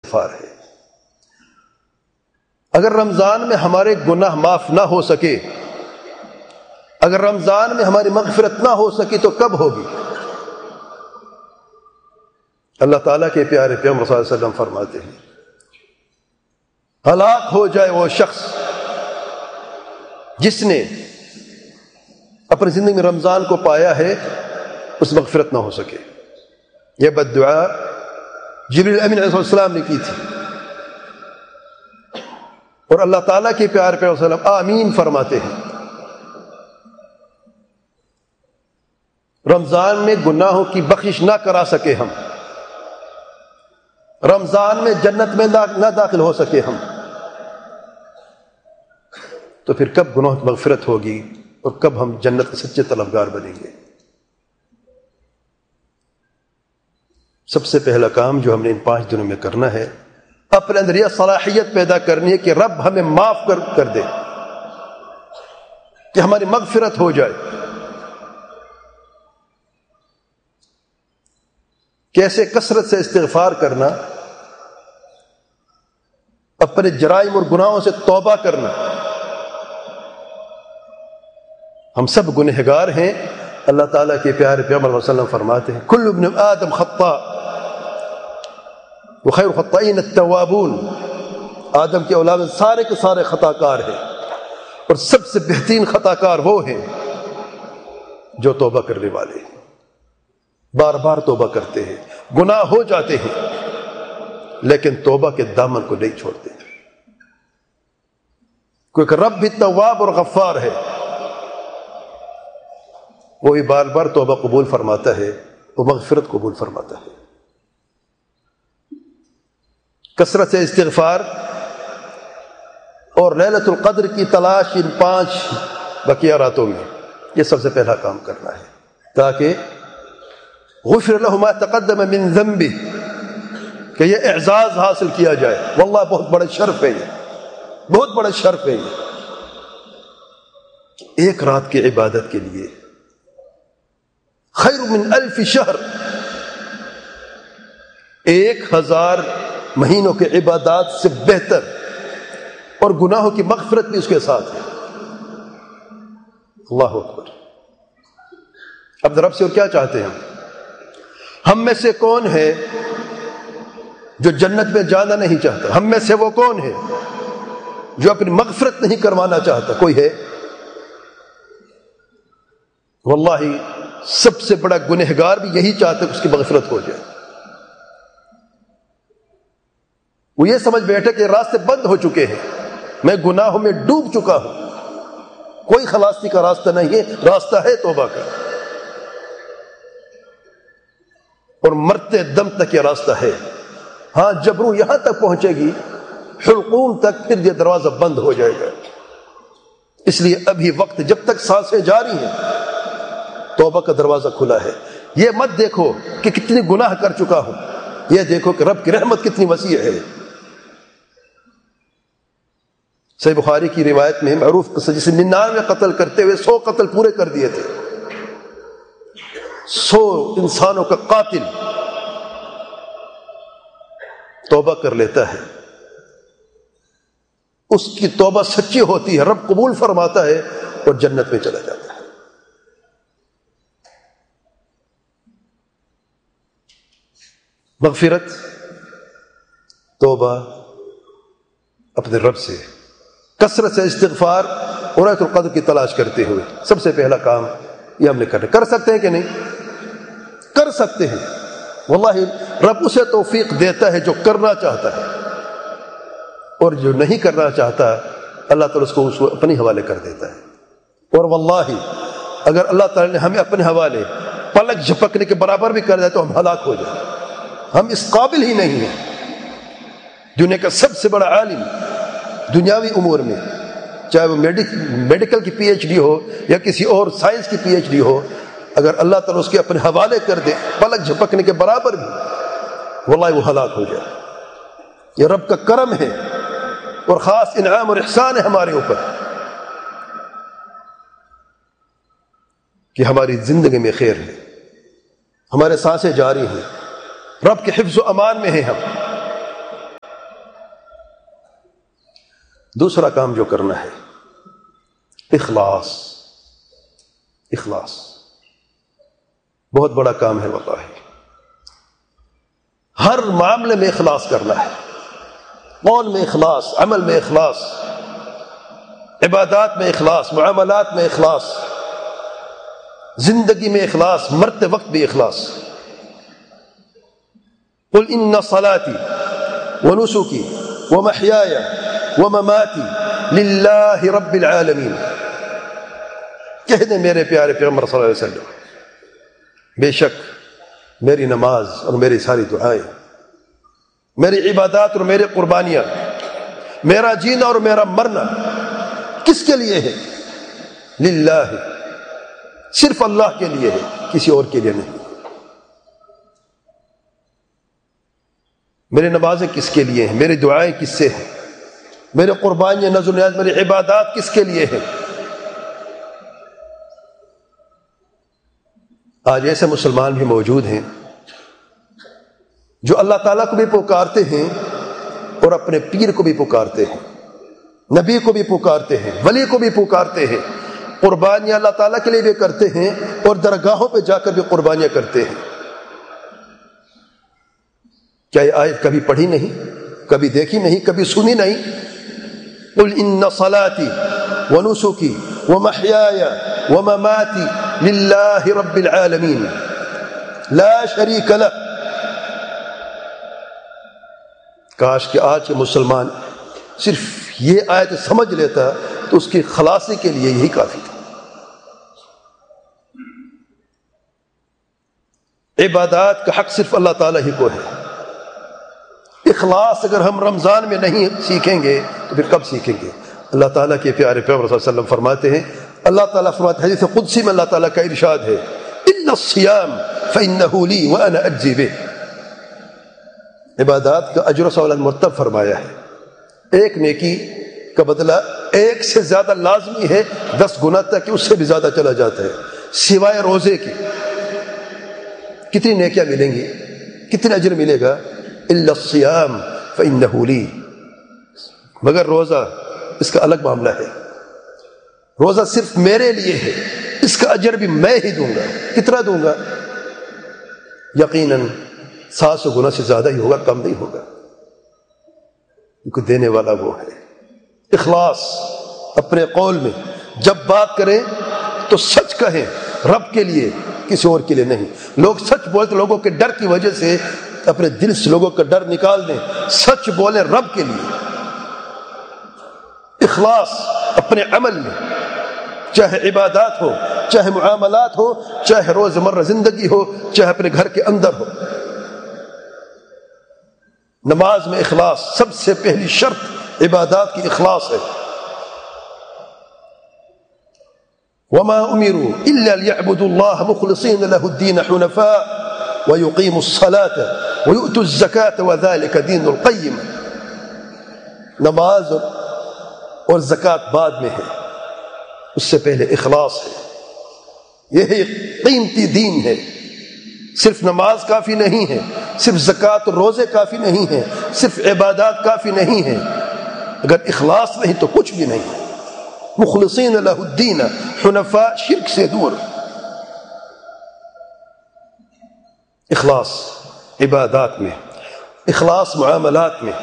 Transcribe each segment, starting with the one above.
استغفار ہے۔ اگر رمضان میں ہمارے گناہ معاف نہ ہو سکے، اگر رمضان میں ہماری مغفرت نہ ہو سکی تو کب ہوگی؟ اللہ تعالیٰ کے پیارے پیغمبر صلی اللہ علیہ وسلم فرماتے ہیں ہلاک ہو جائے وہ شخص جس نے اپنی زندگی میں رمضان کو پایا ہے اس مغفرت نہ ہو سکے۔ یہ بد دعا جبریل امین علیہ السلام نے کی تھی، اور اللہ تعالیٰ کے پیارے پیغمبر صلی اللہ علیہ وسلم آمین فرماتے ہیں۔ رمضان میں گناہوں کی بخشش نہ کرا سکے ہم، رمضان میں جنت میں نہ داخل ہو سکے ہم، تو پھر کب گناہ کی مغفرت ہوگی اور کب ہم جنت کے سچے طلبگار بنیں گے؟ سب سے پہلا کام جو ہم نے ان 5 دنوں میں کرنا ہے، اپنے اندر یہ صلاحیت پیدا کرنی ہے کہ رب ہمیں معاف کر دے، کہ ہماری مغفرت ہو جائے۔ کیسے؟ کثرت سے استغفار کرنا، اپنے جرائم اور گناہوں سے توبہ کرنا۔ ہم سب گنہگار ہیں، اللہ تعالیٰ کے پیارے پیغمبر صلی اللہ علیہ وسلم فرماتے ہیں کل ابن آدم خطاء وخیر الخطائین التوابون، آدم کی اولاد سارے کے سارے خطا کار ہیں، اور سب سے بہترین خطا کار وہ ہیں جو توبہ کرنے والے ہیں، بار بار توبہ کرتے ہیں، گناہ ہو جاتے ہیں لیکن توبہ کے دامن کو نہیں چھوڑتے، کیونکہ رب بھی تواب اور غفار ہے، وہ بھی بار بار توبہ قبول فرماتا ہے، وہ مغفرت قبول فرماتا ہے۔ کثرت سے استغفار اور لیلۃ القدر کی تلاش ان 5 بقیہ راتوں میں، یہ سب سے پہلا کام کرنا ہے، تاکہ غفر له ما تقدم من ذنبه، کہ یہ اعزاز حاصل کیا جائے۔ واللہ بہت بڑا شرف ہے، یہ بہت بڑا شرف ہے یہ، ایک رات کی عبادت کے لیے خیر من 1000 شہر، 1000 مہینوں کے عبادات سے بہتر، اور گناہوں کی مغفرت بھی اس کے ساتھ ہے۔ اللہ اکبر۔ اب رب سے اور کیا چاہتے ہیں ہم میں سے کون ہے جو جنت میں جانا نہیں چاہتا؟ ہم میں سے وہ کون ہے جو اپنی مغفرت نہیں کروانا چاہتا؟ کوئی ہے؟ واللہ سب سے بڑا گنہگار بھی یہی چاہتا ہے کہ اس کی مغفرت ہو جائے۔ وہ یہ سمجھ بیٹھے کہ راستے بند ہو چکے ہیں، میں گناہوں میں ڈوب چکا ہوں، کوئی خلاصی کا راستہ نہیں ہے، راستہ ہے توبہ کا، اور مرتے دم تک یہ راستہ ہے۔ ہاں جب روح یہاں تک پہنچے گی، حلقوم تک، پھر یہ دروازہ بند ہو جائے گا۔ اس لیے ابھی وقت، جب تک سانسیں جاری ہیں، توبہ کا دروازہ کھلا ہے۔ یہ مت دیکھو کہ کتنی گناہ کر چکا ہوں، یہ دیکھو کہ رب کی رحمت کتنی وسیع ہے۔ صحیح بخاری کی روایت میں معروف قصہ، جسے 99 قتل کرتے ہوئے 100 قتل پورے کر دیے تھے، 100 انسانوں کا قاتل توبہ کر لیتا ہے، اس کی توبہ سچی ہوتی ہے، رب قبول فرماتا ہے اور جنت میں چلا جاتا ہے۔ مغفرت، توبہ اپنے رب سے، کثرت سے استغفار اور لیلۃ القدر کی تلاش کرتے ہوئے، سب سے پہلا کام یہ ہم نے کرنا۔ کر سکتے ہیں کہ نہیں؟ کر سکتے ہیں، واللہ رب اسے توفیق دیتا ہے جو کرنا چاہتا ہے، اور جو نہیں کرنا چاہتا اللہ تعالیٰ اس کو اپنے حوالے کر دیتا ہے۔ اور واللہ اگر اللہ تعالیٰ نے ہمیں اپنے حوالے پلک جھپکنے کے برابر بھی کر دیا تو ہم ہلاک ہو جائیں، ہم اس قابل ہی نہیں ہیں۔ دنیا کا سب سے بڑا عالم دنیاوی امور میں، چاہے وہ میڈیکل کی پی ایچ ڈی ہو یا کسی اور سائنس کی پی ایچ ڈی ہو، اگر اللہ تعالیٰ اس کے اپنے حوالے کر دے پلک جھپکنے کے برابر بھی، واللہ وہ ہلاک ہو جائے۔ یہ رب کا کرم ہے اور خاص انعام اور احسان ہے ہمارے اوپر کہ ہماری زندگی میں خیر ہے، ہمارے سانسیں جاری ہیں، رب کے حفظ و امان میں ہیں ہم۔ دوسرا کام جو کرنا ہے اخلاص. اخلاص بہت بڑا کام ہے واللہ. ہر معاملے میں اخلاص کرنا ہے. قول میں اخلاص، عمل میں اخلاص، عبادات میں اخلاص، معاملات میں اخلاص، زندگی میں اخلاص، مرتے وقت بھی اخلاص. قل ان صلاتي ونسكي ومحياي ومماتي لله رب العالمین. کہہ دیں میرے پیارے پیغمبر صلی اللہ علیہ وسلم، بے شک میری نماز اور میری ساری دعائیں، میری عبادات اور میری قربانیاں، میرا جینا اور میرا مرنا کس کے لیے ہے؟ للہ، صرف اللہ کے لیے ہے، کسی اور کے لیے نہیں. میری نمازیں کس کے لیے ہیں؟ میری دعائیں کس سے ہیں؟ میری قربانیاں، نذر و نیاز، میری عبادات کس کے لیے ہیں؟ آج ایسے مسلمان بھی موجود ہیں جو اللہ تعالیٰ کو بھی پکارتے ہیں اور اپنے پیر کو بھی پکارتے ہیں، نبی کو بھی پکارتے ہیں، ولی کو بھی پکارتے ہیں، قربانیاں اللہ تعالیٰ کے لیے بھی کرتے ہیں اور درگاہوں پہ جا کر بھی قربانیاں کرتے ہیں. کیا یہ آیت کبھی پڑھی نہیں، کبھی دیکھی نہیں، کبھی سنی نہیں؟ قل ان صلاتي ونسكي ومحياي ومماتي لله رب العالمین لا شریک له. کاش کہ آج کے مسلمان صرف یہ آیت سمجھ لیتا تو اس کی خلاصی کے لیے یہی کافی تھا. عبادات کا حق صرف اللہ تعالیٰ ہی کو ہے. اخلاص اگر ہم رمضان میں نہیں سیکھیں گے تو پھر کب سیکھیں گے؟ اللہ تعالیٰ کے پیارے پیغمبر صلی اللہ علیہ وسلم فرماتے ہیں، اللہ تعالیٰ فرماتے ہیں، حدیث قدسی میں اللہ تعالیٰ کا ارشاد ہے، الا الصیام فانہ لی وانا اجزی بہ. عبادات کا اجر و ثواب مرتب فرمایا ہے. ایک نیکی کا بدلہ ایک سے زیادہ لازمی ہے، 10 گنا تک اس سے بھی زیادہ چلا جاتا ہے، سوائے روزے کے. کتنی نیکیاں ملیں گی، کتنا اجر ملے گا؟ الا الصیام فانہ لی. مگر روزہ اس کا الگ معاملہ ہے. روزہ صرف میرے لیے ہے، اس کا اجر بھی میں ہی دوں گا. کتنا دوں گا؟ یقیناً 700 گنا سے زیادہ ہی ہوگا، کم نہیں ہوگا، کیونکہ دینے والا وہ ہے. اخلاص اپنے قول میں جب بات کریں تو سچ کہیں، رب کے لیے، کسی اور کے لیے نہیں. لوگ سچ بولتے، لوگوں کے ڈر کی وجہ سے اپنے دل سے لوگوں کا ڈر نکال دیں. سچ بولیں رب کے لیے. اخلاص اپنے عمل میں، چاہے عبادات ہو، چاہے معاملات ہو، چاہے روزمرہ زندگی ہو، چاہے اپنے گھر کے اندر ہو. نماز میں اخلاص سب سے پہلی شرط عبادات کی اخلاص ہے. وما امروا الا ليعبدوا الله مخلصين له الدين حنفاء ويقيموا الصلاة ويؤتوا الزكاة وذلك دين القيم. نماز اور زکوٰۃ بعد میں ہے، اس سے پہلے اخلاص ہے. یہی قیمتی دین ہے. صرف نماز کافی نہیں ہے، صرف زکوٰۃ اور روزے کافی نہیں ہیں، صرف عبادات کافی نہیں ہیں. اگر اخلاص نہیں تو کچھ بھی نہیں ہے. مخلصین لہ الدین حنفاء، شرک سے دور. اخلاص عبادات میں، اخلاص معاملات میں،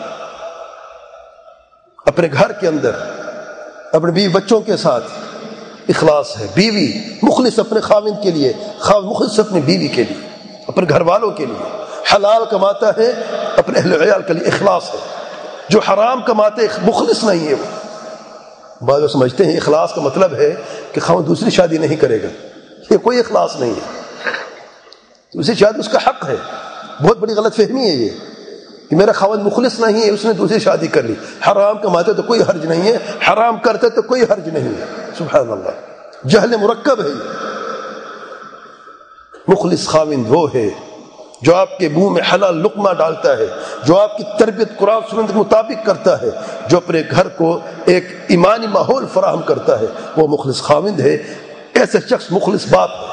اپنے گھر کے اندر اپنے بیوی بچوں کے ساتھ اخلاص ہے. بیوی مخلص اپنے خاوند کے لیے، خاوند مخلص اپنی بیوی کے لیے، اپنے گھر والوں کے لیے. حلال کماتا ہے اپنے اہل عیال کے لیے، اخلاص ہے. جو حرام کماتے مخلص نہیں ہے. وہ بعض لوگ سمجھتے ہیں اخلاص کا مطلب ہے کہ خاوند دوسری شادی نہیں کرے گا. یہ کوئی اخلاص نہیں ہے. دوسری شادی اس کا حق ہے. بہت بڑی غلط فہمی ہے یہ کہ میرا خاوند مخلص نہیں ہے، اس نے دوسری شادی کر لی. حرام کماتے تو کوئی حرج نہیں ہے، حرام کرتے تو کوئی حرج نہیں ہے. سبحان اللہ، جہل مرکب ہے یہ. مخلص خاوند وہ ہے جو آپ کے منہ میں حلال لقمہ ڈالتا ہے، جو آپ کی تربیت قرآن سنت کے مطابق کرتا ہے، جو اپنے گھر کو ایک ایمانی ماحول فراہم کرتا ہے. وہ مخلص خاوند ہے. ایسے شخص مخلص باپ ہے.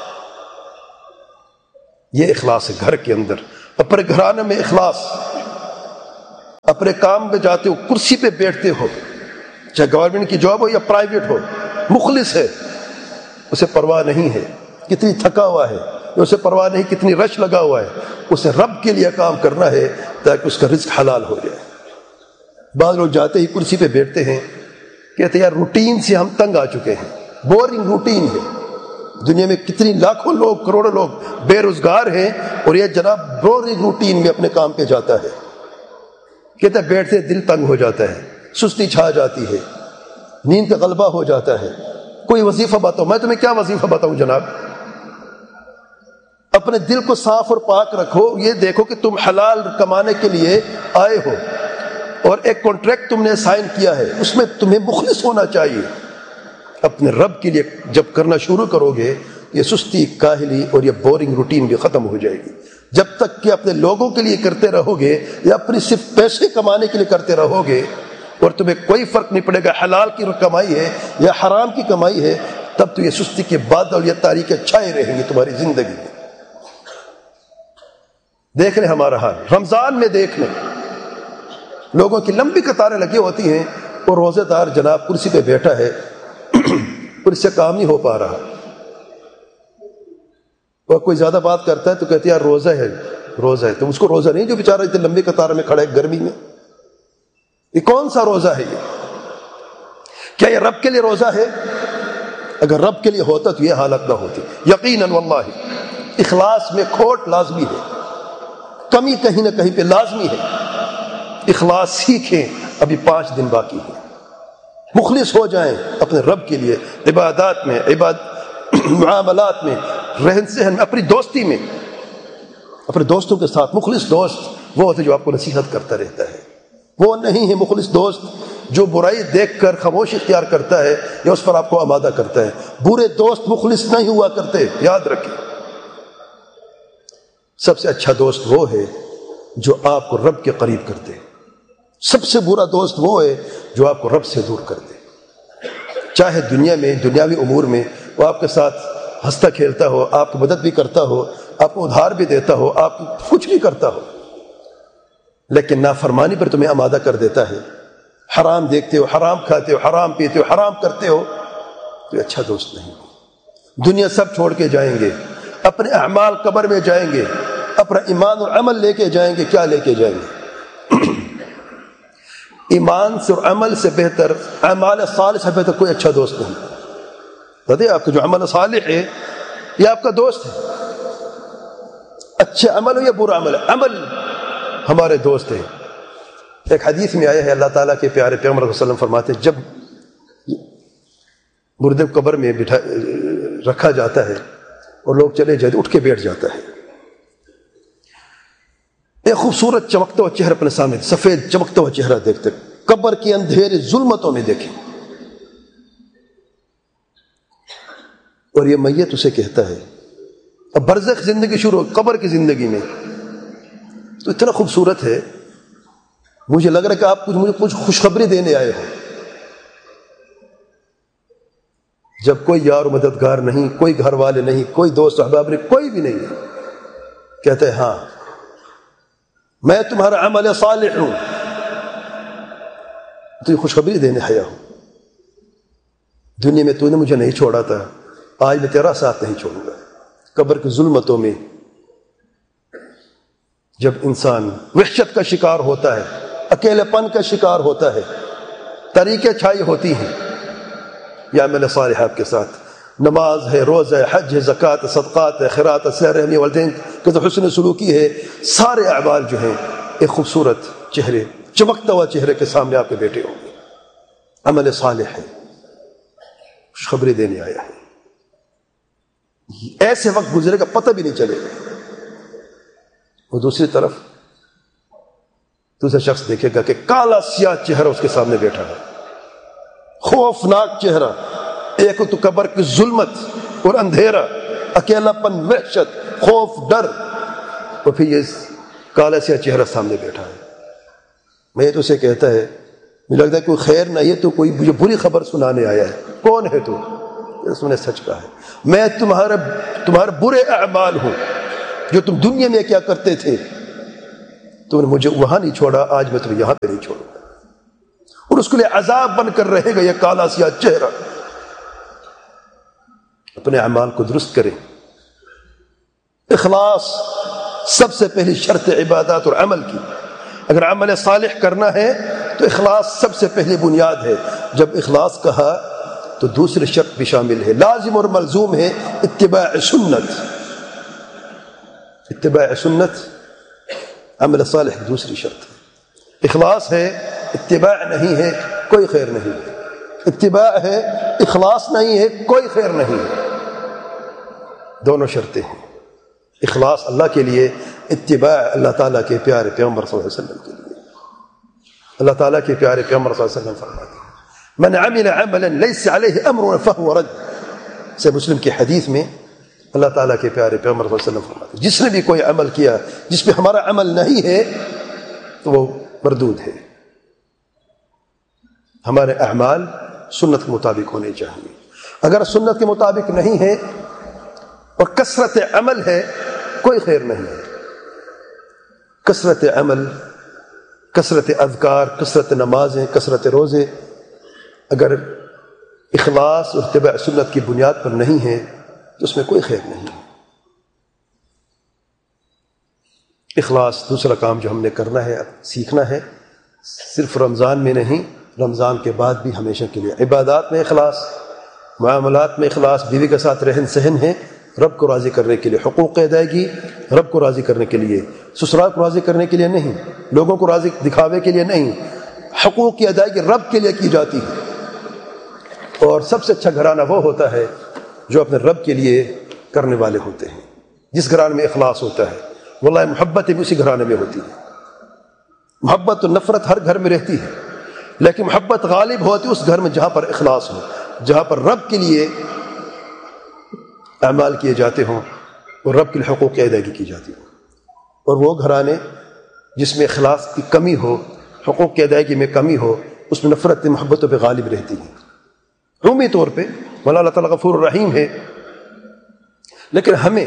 یہ اخلاص ہے. گھر کے اندر اپنے گھرانے میں اخلاص. اپنے کام پہ جاتے ہو، کرسی پہ بیٹھتے ہو، چاہے گورنمنٹ کی جاب ہو یا پرائیویٹ ہو، مخلص ہے، اسے پرواہ نہیں ہے کتنی تھکا ہوا ہے، اسے پرواہ نہیں کتنی رش لگا ہوا ہے، اسے رب کے لیے کام کرنا ہے تاکہ اس کا رزق حلال ہو جائے۔ بعض لوگ جاتے ہی کرسی پہ بیٹھتے ہیں، کہتے ہیں یار روٹین سے ہم تنگ آ چکے ہیں، بورنگ روٹین ہے۔ دنیا میں کتنی لاکھوں لوگ، کروڑوں لوگ بے روزگار ہیں، اور یہ جناب بورنگ روٹین میں اپنے کام پہ جاتا ہے۔ کہتے ہیں بیٹھتے دل تنگ ہو جاتا ہے، سستی چھا جاتی ہے، نیند کا غلبہ ہو جاتا ہے۔ کوئی وظیفہ بتاؤ۔ میں تمہیں کیا وظیفہ بتاؤں جناب؟ اپنے دل کو صاف اور پاک رکھو، یہ دیکھو کہ تم حلال کمانے کے لیے آئے ہو، اور ایک کانٹریکٹ تم نے سائن کیا ہے، اس میں تمہیں مخلص ہونا چاہیے۔ اپنے رب کے لیے جب کرنا شروع کرو گے، یہ سستی، کاہلی اور یہ بورنگ روٹین بھی ختم ہو جائے گی۔ جب تک کہ اپنے لوگوں کے لیے کرتے رہو گے یا اپنی صرف پیسے کمانے کے لیے کرتے رہو گے، اور تمہیں کوئی فرق نہیں پڑے گا حلال کی کمائی ہے یا حرام کی کمائی ہے، تب تو یہ سستی کے بادل یا تاریکیں چھائے رہیں گی تمہاری زندگی میں۔ دیکھ لیں ہمارا حال، رمضان میں دیکھ لیں، لوگوں کی لمبی قطاریں لگی ہوتی ہیں، اور روزے دار جناب کرسی پہ بیٹھا ہے، اور اس سے کام نہیں ہو پا رہا، اور کوئی زیادہ بات کرتا ہے تو کہتے ہیں یار روزہ ہے، روزہ ہے۔ تو اس کو روزہ نہیں جو بیچارہ اتنی لمبی قطار میں کھڑا ہے گرمی میں، یہ کون سا روزہ ہے؟ یہ کیا یہ رب کے لیے روزہ ہے؟ اگر رب کے لیے ہوتا تو یہ حالت نہ ہوتی۔ یقیناً واللہ اخلاص میں کھوٹ لازمی ہے، کمی کہیں نہ کہیں پہ لازمی ہے۔ اخلاص سیکھیں، ابھی 5 دن باقی ہیں، مخلص ہو جائیں اپنے رب کے لیے، عبادات میں، معاملات میں، رہن سہن میں، اپنی دوستی میں، اپنے دوستوں کے ساتھ۔ مخلص دوست وہ ہوتا ہے جو آپ کو نصیحت کرتا رہتا ہے، وہ نہیں ہے مخلص دوست جو برائی دیکھ کر خاموشی اختیار کرتا ہے یا اس پر آپ کو آمادہ کرتا ہے۔ برے دوست مخلص نہیں ہوا کرتے، یاد رکھیں۔ سب سے اچھا دوست وہ ہے جو آپ کو رب کے قریب کر دے، سب سے برا دوست وہ ہے جو آپ کو رب سے دور کر دے۔ چاہے دنیا میں، دنیاوی امور میں وہ آپ کے ساتھ ہنستا کھیلتا ہو، آپ کی مدد بھی کرتا ہو، آپ کو ادھار بھی دیتا ہو، آپ کچھ بھی کرتا ہو، لیکن نافرمانی پر تمہیں آمادہ کر دیتا ہے، حرام دیکھتے ہو، حرام کھاتے ہو، حرام پیتے ہو، حرام کرتے ہو، تو یہ اچھا دوست نہیں۔ دنیا سب چھوڑ کے جائیں گے، اپنے اعمال قبر میں جائیں گے، اپنا ایمان اور عمل لے کے جائیں گے۔ کیا لے کے جائیں گے؟ ایمان سے اور عمل سے بہتر، اعمال صالح سے بہتر کوئی اچھا دوست نہیں۔ بتائیے آپ کا جو عمل صالح ہے یہ آپ کا دوست ہے، اچھا عمل ہو یا برا عمل، عمل ہمارے دوست ہیں۔ ایک حدیث میں آیا ہے، اللہ تعالیٰ کے پیارے پیغمبر صلی اللہ علیہ وسلم فرماتے ہیں، جب مردے کو قبر میں رکھا جاتا ہے اور لوگ چلے جاتے، اٹھ کے بیٹھ جاتا ہے، ایک خوبصورت چمکتا ہوا چہرہ اپنے سامنے، سفید چمکتا ہوا چہرہ دیکھتے، قبر کی اندھیرے ظلمتوں میں دیکھیں، اور یہ میت اسے کہتا ہے، اب برزخ زندگی شروع، قبر کی زندگی میں تو اتنا خوبصورت ہے، مجھے لگ رہا ہے کہ آپ مجھے کچھ خوشخبری دینے آئے ہو۔ جب کوئی یار و مددگار نہیں، کوئی گھر والے نہیں، کوئی دوست احباب نہیں، کوئی بھی نہیں ہے، کہتے ہیں ہاں میں تمہارا عمل صالح ہوں، تو یہ خوشخبری دینے آیا ہوں، دنیا میں تو نے مجھے نہیں چھوڑا تھا، آج میں تیرا ساتھ نہیں چھوڑوں گا۔ قبر کی ظلمتوں میں جب انسان وحشت کا شکار ہوتا ہے، اکیلے پن کا شکار ہوتا ہے، طریقیں چھائی ہوتی ہیں، یا عمل صالح آپ کے ساتھ، نماز ہے، روزہ ہے، حج ہے، زکوٰۃ ہے، صدقات ہے، خیرات ہے، صلہ رحمی، والدین کے ساتھ حسن سلوکی ہے، سارے اعمال جو ہیں ایک خوبصورت چہرے، چمکتا ہوا چہرے کے سامنے آپ کے بیٹھے ہوں گے، عمل صالح ہے، خوشخبری دینے آیا ہے۔ ایسے وقت گزرے کا پتہ بھی نہیں چلے گا۔ وہ دوسری طرف دوسرا شخص دیکھے گا کہ کالا سیاہ چہرہ اس کے سامنے بیٹھا ہے، خوفناک چہرہ، ایک تو قبر کی ظلمت اور اندھیرا، اکیلا پن، وحشت، خوف، ڈر، اور پھر یہ کالا سیاہ چہرہ سامنے بیٹھا ہے۔ میں تو اسے کہتا ہے، مجھے لگتا ہے کوئی خیر نہیں ہے، تو کوئی مجھے بری خبر سنانے آیا ہے۔ کون ہے تو؟ اس نے سچ کہا ہے، میں تمہارے برے اعمال ہوں، جو تم دنیا میں کیا کرتے تھے، تم نے مجھے وہاں نہیں چھوڑا، آج میں تمہیں یہاں پہ نہیں چھوڑوں گا۔ اور اس کے لیے عذاب بن کر رہے گا یہ کالا سیاہ چہرہ۔ اپنے اعمال کو درست کریں۔ اخلاص سب سے پہلی شرط عبادات اور عمل کی۔ اگر عمل صالح کرنا ہے تو اخلاص سب سے پہلی بنیاد ہے۔ جب اخلاص کہا تو دوسری شرط بھی شامل ہے، لازم اور ملزوم ہے اتباع سنت۔ اتباع سنت عمل صالح کی دوسری شرط ہے۔ اخلاص ہے، اتباع نہیں ہے، کوئی خیر نہیں ہے۔ اتباع ہے، اخلاص نہیں ہے، کوئی خیر نہیں ہے۔ دونوں شرطیں ہیں، اخلاص اللہ کے لیے، اتباع اللہ تعالیٰ کے پیارے پیغمبر صلی اللہ علیہ وسلم کے لیے۔ اللہ تعالیٰ کے پیارے پیغمبر صلی اللہ علیہ وسلم فرماتے ہیں من عمل عملا لیس علیہ امرنا فہو رد۔ سے مسلم کی حدیث میں اللہ تعالیٰ کے پیارے پیغمبر صلی اللہ علیہ وسلم فرماتے ہیں جس نے بھی کوئی عمل کیا جس پہ ہمارا عمل نہیں ہے تو وہ مردود ہے۔ ہمارے اعمال سنت کے مطابق ہونے چاہیے۔ اگر سنت کے مطابق نہیں ہے اور کثرت عمل ہے، کوئی خیر نہیں ہے۔ کثرت عمل، کثرت اذکار، کثرت نمازیں، کثرت روزے، اگر اخلاص اور اتباع سنت کی بنیاد پر نہیں ہے تو اس میں کوئی خیر نہیں ہے۔ اخلاص دوسرا کام جو ہم نے کرنا ہے، سیکھنا ہے، صرف رمضان میں نہیں، رمضان کے بعد بھی ہمیشہ کے لیے۔ عبادات میں اخلاص، معاملات میں اخلاص، بیوی کے ساتھ رہن سہن ہے رب کو راضی کرنے کے لیے، حقوق کی ادائیگی رب کو راضی کرنے کے لیے، سسرال کو راضی کرنے کے لیے نہیں، لوگوں کو راضی دکھاوے کے لیے نہیں، حقوق کی ادائیگی رب کے لیے کی جاتی ہے۔ اور سب سے اچھا گھرانہ وہ ہوتا ہے جو اپنے رب کے لیے کرنے والے ہوتے ہیں، جس گھرانے میں اخلاص ہوتا ہے۔ واللہ محبت بھی اسی گھرانے میں ہوتی ہے۔ محبت و نفرت ہر گھر میں رہتی ہے، لیکن محبت غالب ہوتی ہے اس گھر میں جہاں پر اخلاص ہو، جہاں پر رب کے لیے اعمال کیے جاتے ہوں اور رب کے حقوق کی ادائیگی کی جاتی ہو۔ اور وہ گھرانے جس میں اخلاص کی کمی ہو، حقوق کی ادائیگی میں کمی ہو، اس میں نفرت محبتوں پہ غالب رہتی ہے عمومی طور پہ۔ مولا اللہ تعالیٰ غفور الرحیم ہے، لیکن ہمیں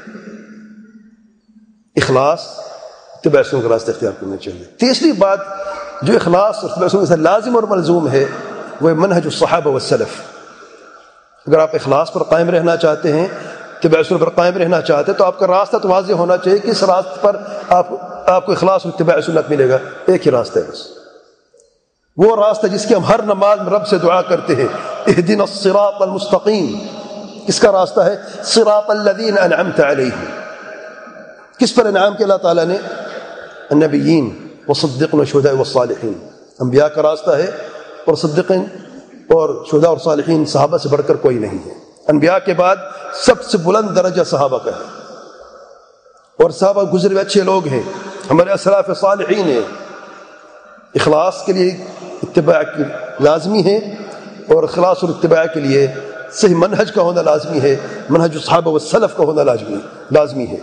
اخلاص اتباع سنت کا راستہ اختیار کرنا چاہیے۔ تیسری بات جو اخلاص اور اتباع سنت سے لازم اور ملزوم ہے وہ منہج الصحابہ والسلف۔ اگر آپ اخلاص پر قائم رہنا چاہتے ہیں، اتباع سنت پر قائم رہنا چاہتے ہیں، تو آپ کا راستہ تو واضح ہونا چاہیے کہ اس راستے پر آپ کو اخلاص اور اتباع سنت ملے گا۔ ایک ہی راستہ ہے بس، وہ راستہ جس کی ہم ہر نماز میں رب سے دعا کرتے ہیں اہدنا الصراط المستقیم۔ کس کا راستہ ہے؟ صراط الذین انعمت علیہم۔ کس پر انعام کیا اللہ تعالیٰ نے؟ النبیین والصدیقین والشہداء والصالحین۔ انبیاء کا راستہ ہے، اور صدیقین اور شہداء اور صالحین صحابہ سے بڑھ کر کوئی نہیں ہے۔ انبیاء کے بعد سب سے بلند درجہ صحابہ کا ہے، اور صحابہ گزرے ہوئے اچھے لوگ ہیں، ہمارے اسلاف صالحین ہیں۔ اخلاص کے لیے اتباع کی لازمی ہے، اور اخلاص اور اتباع کے لیے صحیح منہج کا ہونا لازمی ہے، منہج الصحابہ والسلف کا ہونا لازمی ہے۔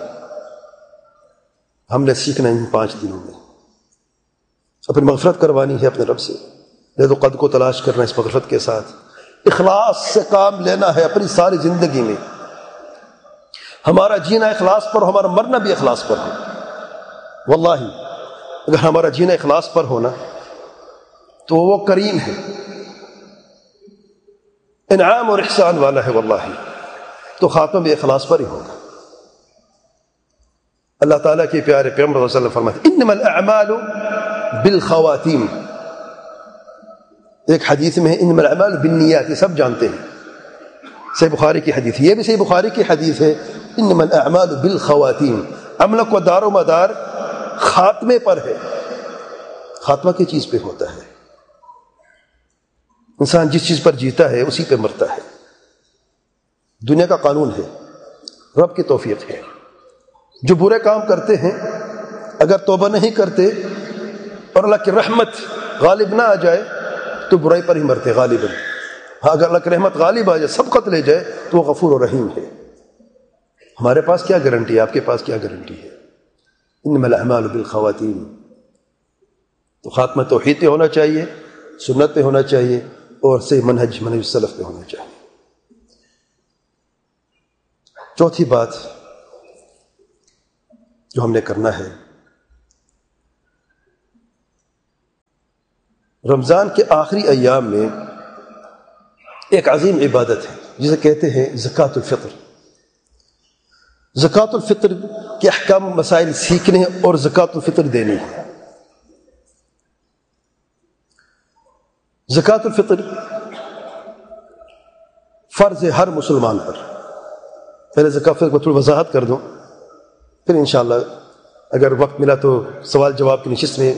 ہم نے سیکھنا ان 5 دنوں میں، اپنی مغفرت کروانی ہے اپنے رب سے، لذ و قد کو تلاش کرنا اس مغفرت کے ساتھ، اخلاص سے کام لینا ہے اپنی ساری زندگی میں۔ ہمارا جینا اخلاص پر ہو، ہمارا مرنا بھی اخلاص پر ہو۔ واللہ اگر ہمارا جینا اخلاص پر ہونا تو وہ کریم ہے، انعام اور احسان والا ہے، واللہ تو خاتمہ بھی اخلاص پر ہی ہوگا۔ اللہ تعالیٰ کے پیارے پیغمبر صلی اللہ علیہ وسلم فرماتے ہیں انما الاعمال بالخواتیم۔ ایک حدیث میں ہے انما الاعمال بالنیات، یہ سب جانتے ہیں، صحیح بخاری کی حدیث، یہ بھی صحیح بخاری کی حدیث ہے انما الاعمال بالخواتیم۔ عمل کو دار و مدار خاتمے پر ہے، خاتمہ کی چیز پہ ہوتا ہے۔ انسان جس چیز پر جیتا ہے اسی پہ مرتا ہے، دنیا کا قانون ہے، رب کی توفیق ہے۔ جو برے کام کرتے ہیں اگر توبہ نہیں کرتے اور اللہ کی رحمت غالب نہ آ جائے تو برائی پر ہی مرتے غالباً۔ ہاں اگر اللہ کی رحمت غالب آ جائے، سبقت لے جائے، تو وہ غفور و رحیم ہے۔ ہمارے پاس کیا گارنٹی ہے؟ آپ کے پاس کیا گارنٹی ہے؟ انما الاعمال بالخواتیم۔ تو خاتمہ توحید پہ ہونا چاہیے، سنت پہ ہونا چاہیے، اور صحیح منہج السلف پہ ہونا چاہیے۔ چوتھی بات جو ہم نے کرنا ہے رمضان کے آخری ایام میں ایک عظیم عبادت ہے جسے کہتے ہیں زکوٰۃ الفطر. زکوٰۃ الفطر کے احکام مسائل سیکھنے اور زکوٰۃ الفطر دینی ہے. زکوٰۃ الفطر فرض ہے ہر مسلمان پر. پہلے زکوٰۃ الفطر کو تھوڑی وضاحت کر دوں، پھر انشاءاللہ اگر وقت ملا تو سوال جواب کی نشست میں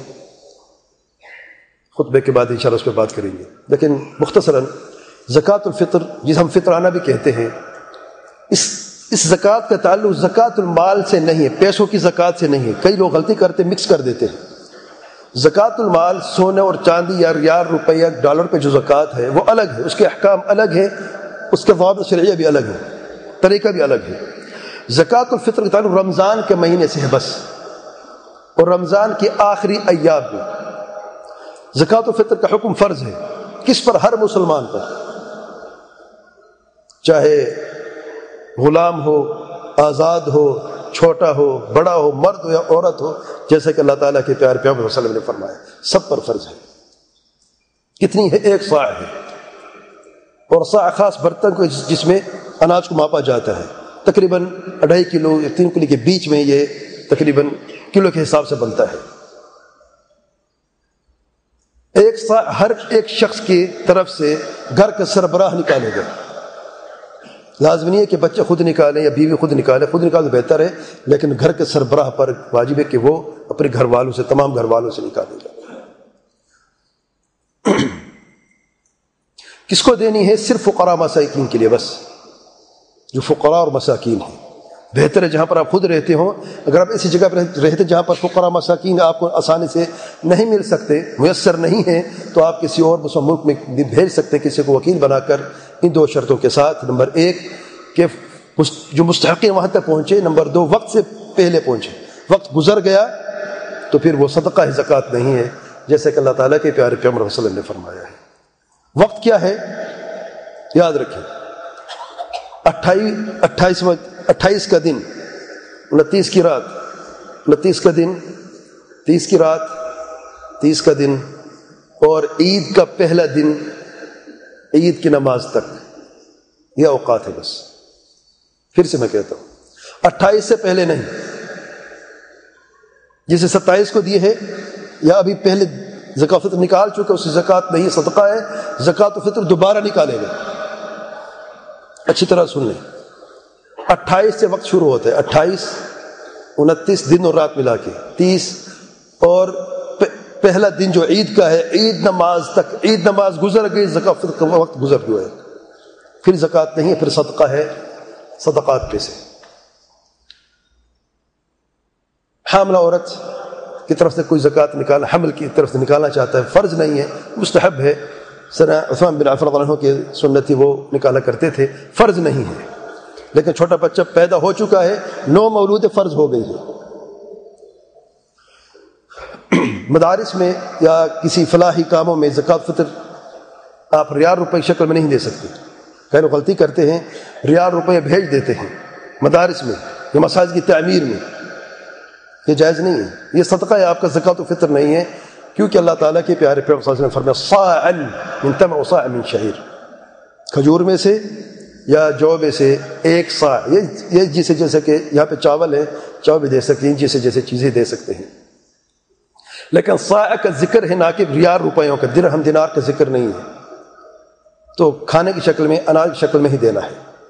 خطبے کے بعد انشاءاللہ اس پہ بات کریں گے. لیکن مختصراً زکوٰۃ الفطر جسے ہم فطرانہ بھی کہتے ہیں، اس زکوٰۃ کا تعلق زکوٰۃ المال سے نہیں ہے، پیسوں کی زکوٰۃ سے نہیں ہے. کئی لوگ غلطی کرتے مکس کر دیتے ہیں. زکوٰۃ المال سونے اور چاندی یا ریال روپیہ ڈالر پہ جو زکوٰۃ ہے وہ الگ ہے، اس کے احکام الگ ہے، اس کے ضوابط شرعیہ بھی الگ ہے، طریقہ بھی الگ ہے. زکوٰۃ الفطر کا تعلق رمضان کے مہینے سے ہے بس، اور رمضان کے آخری ایام میں. زکوٰۃ الفطر کا حکم فرض ہے کس پر؟ ہر مسلمان پر، چاہے غلام ہو، آزاد ہو، چھوٹا ہو، بڑا ہو، مرد ہو یا عورت ہو، جیسا کہ اللہ تعالیٰ کے پیارے پیغمبر صلی اللہ علیہ وسلم نے فرمایا سب پر فرض ہے. کتنی ہے؟ 1 صاع ہے، اور صاع خاص برتن کو جس میں اناج کو ماپا جاتا ہے. تقریباً 2.5 کلو یا 3 کلو کے بیچ میں یہ تقریباً کلو کے حساب سے بنتا ہے. 1 صاع ہر ایک شخص کی طرف سے گھر کا سربراہ نکالے گا. لازم نہیں ہے کہ بچے خود نکالیں یا بیوی خود نکالے، خود نکالے بہتر ہے، لیکن گھر کے سربراہ پر واجب ہے کہ وہ اپنے گھر والوں سے، تمام گھر والوں سے نکالے گا. کس کو دینی ہے؟ صرف فقراء مساکین کے لیے بس، جو فقراء اور مساکین ہیں. بہتر ہے جہاں پر آپ خود رہتے ہوں، اگر آپ ایسی جگہ پر رہتے جہاں پر فقراء مساکین آپ کو آسانی سے نہیں مل سکتے، میسر نہیں ہیں، تو آپ کسی اور مسلم ملک میں بھی بھیج سکتے کسی کو وکیل بنا کر، ان 2 شرطوں کے ساتھ. نمبر 1 کہ جو مستحقین وہاں تک پہنچے، نمبر 2 وقت سے پہلے پہنچے. وقت گزر گیا تو پھر وہ صدقہ ہے، زکوٰۃ نہیں ہے، جیسے کہ اللہ تعالیٰ کے پیارے پیغمبر صلی اللہ علیہ وسلم نے فرمایا ہے. وقت کیا ہے؟ یاد رکھیں، 28 کا دن، 29 کی رات، 29 کا دن، 30 کی رات، 30 کا دن، اور عید کا پہلا دن عید کی نماز تک، یہ اوقات ہے بس. پھر سے میں کہتا ہوں 28 سے پہلے نہیں. جسے 27 کو دی ہے یا ابھی پہلے زکوٰۃ الفطر نکال چکے اس کی زکوٰۃ نہیں، صدقہ ہے. زکوٰۃ الفطر دوبارہ نکالے گا. اچھی طرح سن لیں، 28 سے وقت شروع ہوتا ہے، 28 29 دن اور رات ملا کے 30، اور پہلا دن جو عید کا ہے، عید نماز تک. عید نماز گزر گئی، زکوٰۃ الفطر کا وقت گزر گیا ہے، پھر زکوٰۃ نہیں ہے، پھر صدقہ ہے. صدقات پہ سے حاملہ عورت کی طرف سے کوئی زکوٰۃ نکالنا، حمل کی طرف سے نکالنا چاہتا ہے، فرض نہیں ہے، مستحب ہے. سنا عثمان بن عفان رضی اللہ عنہ کے سنت تھی، وہ نکالا کرتے تھے، فرض نہیں ہے. لیکن چھوٹا بچہ پیدا ہو چکا ہے، 9 مولود فرض ہو گئی ہے. مدارس میں یا کسی فلاحی کاموں میں زکوٰۃ فطر آپ ریال روپے کی شکل میں نہیں دے سکتے. کئی لوگ غلطی کرتے ہیں، ریال روپے بھیج دیتے ہیں مدارس میں یا مساجد کی تعمیر میں. یہ جائز نہیں ہے، یہ صدقہ ہے آپ کا، زکوٰۃ الفطر نہیں ہے. کیونکہ اللہ تعالیٰ کے پیارے پیغمبر صلی اللہ علیہ وسلم نے فرمایا صاعًا من تمر وصاعًا من شعیر، کھجور میں سے یا جو میں سے 1 صاع. یہ جیسے کہ یہاں پہ چاول ہے، چاول بھی دے سکتے ہیں، جیسے چیزیں دے سکتے ہیں. لیکن صاع کا ذکر ہے، نہ کہ ریال روپیوں کا، درہم دینار کا ذکر نہیں ہے. تو کھانے کی شکل میں، اناج کی شکل میں ہی دینا ہے.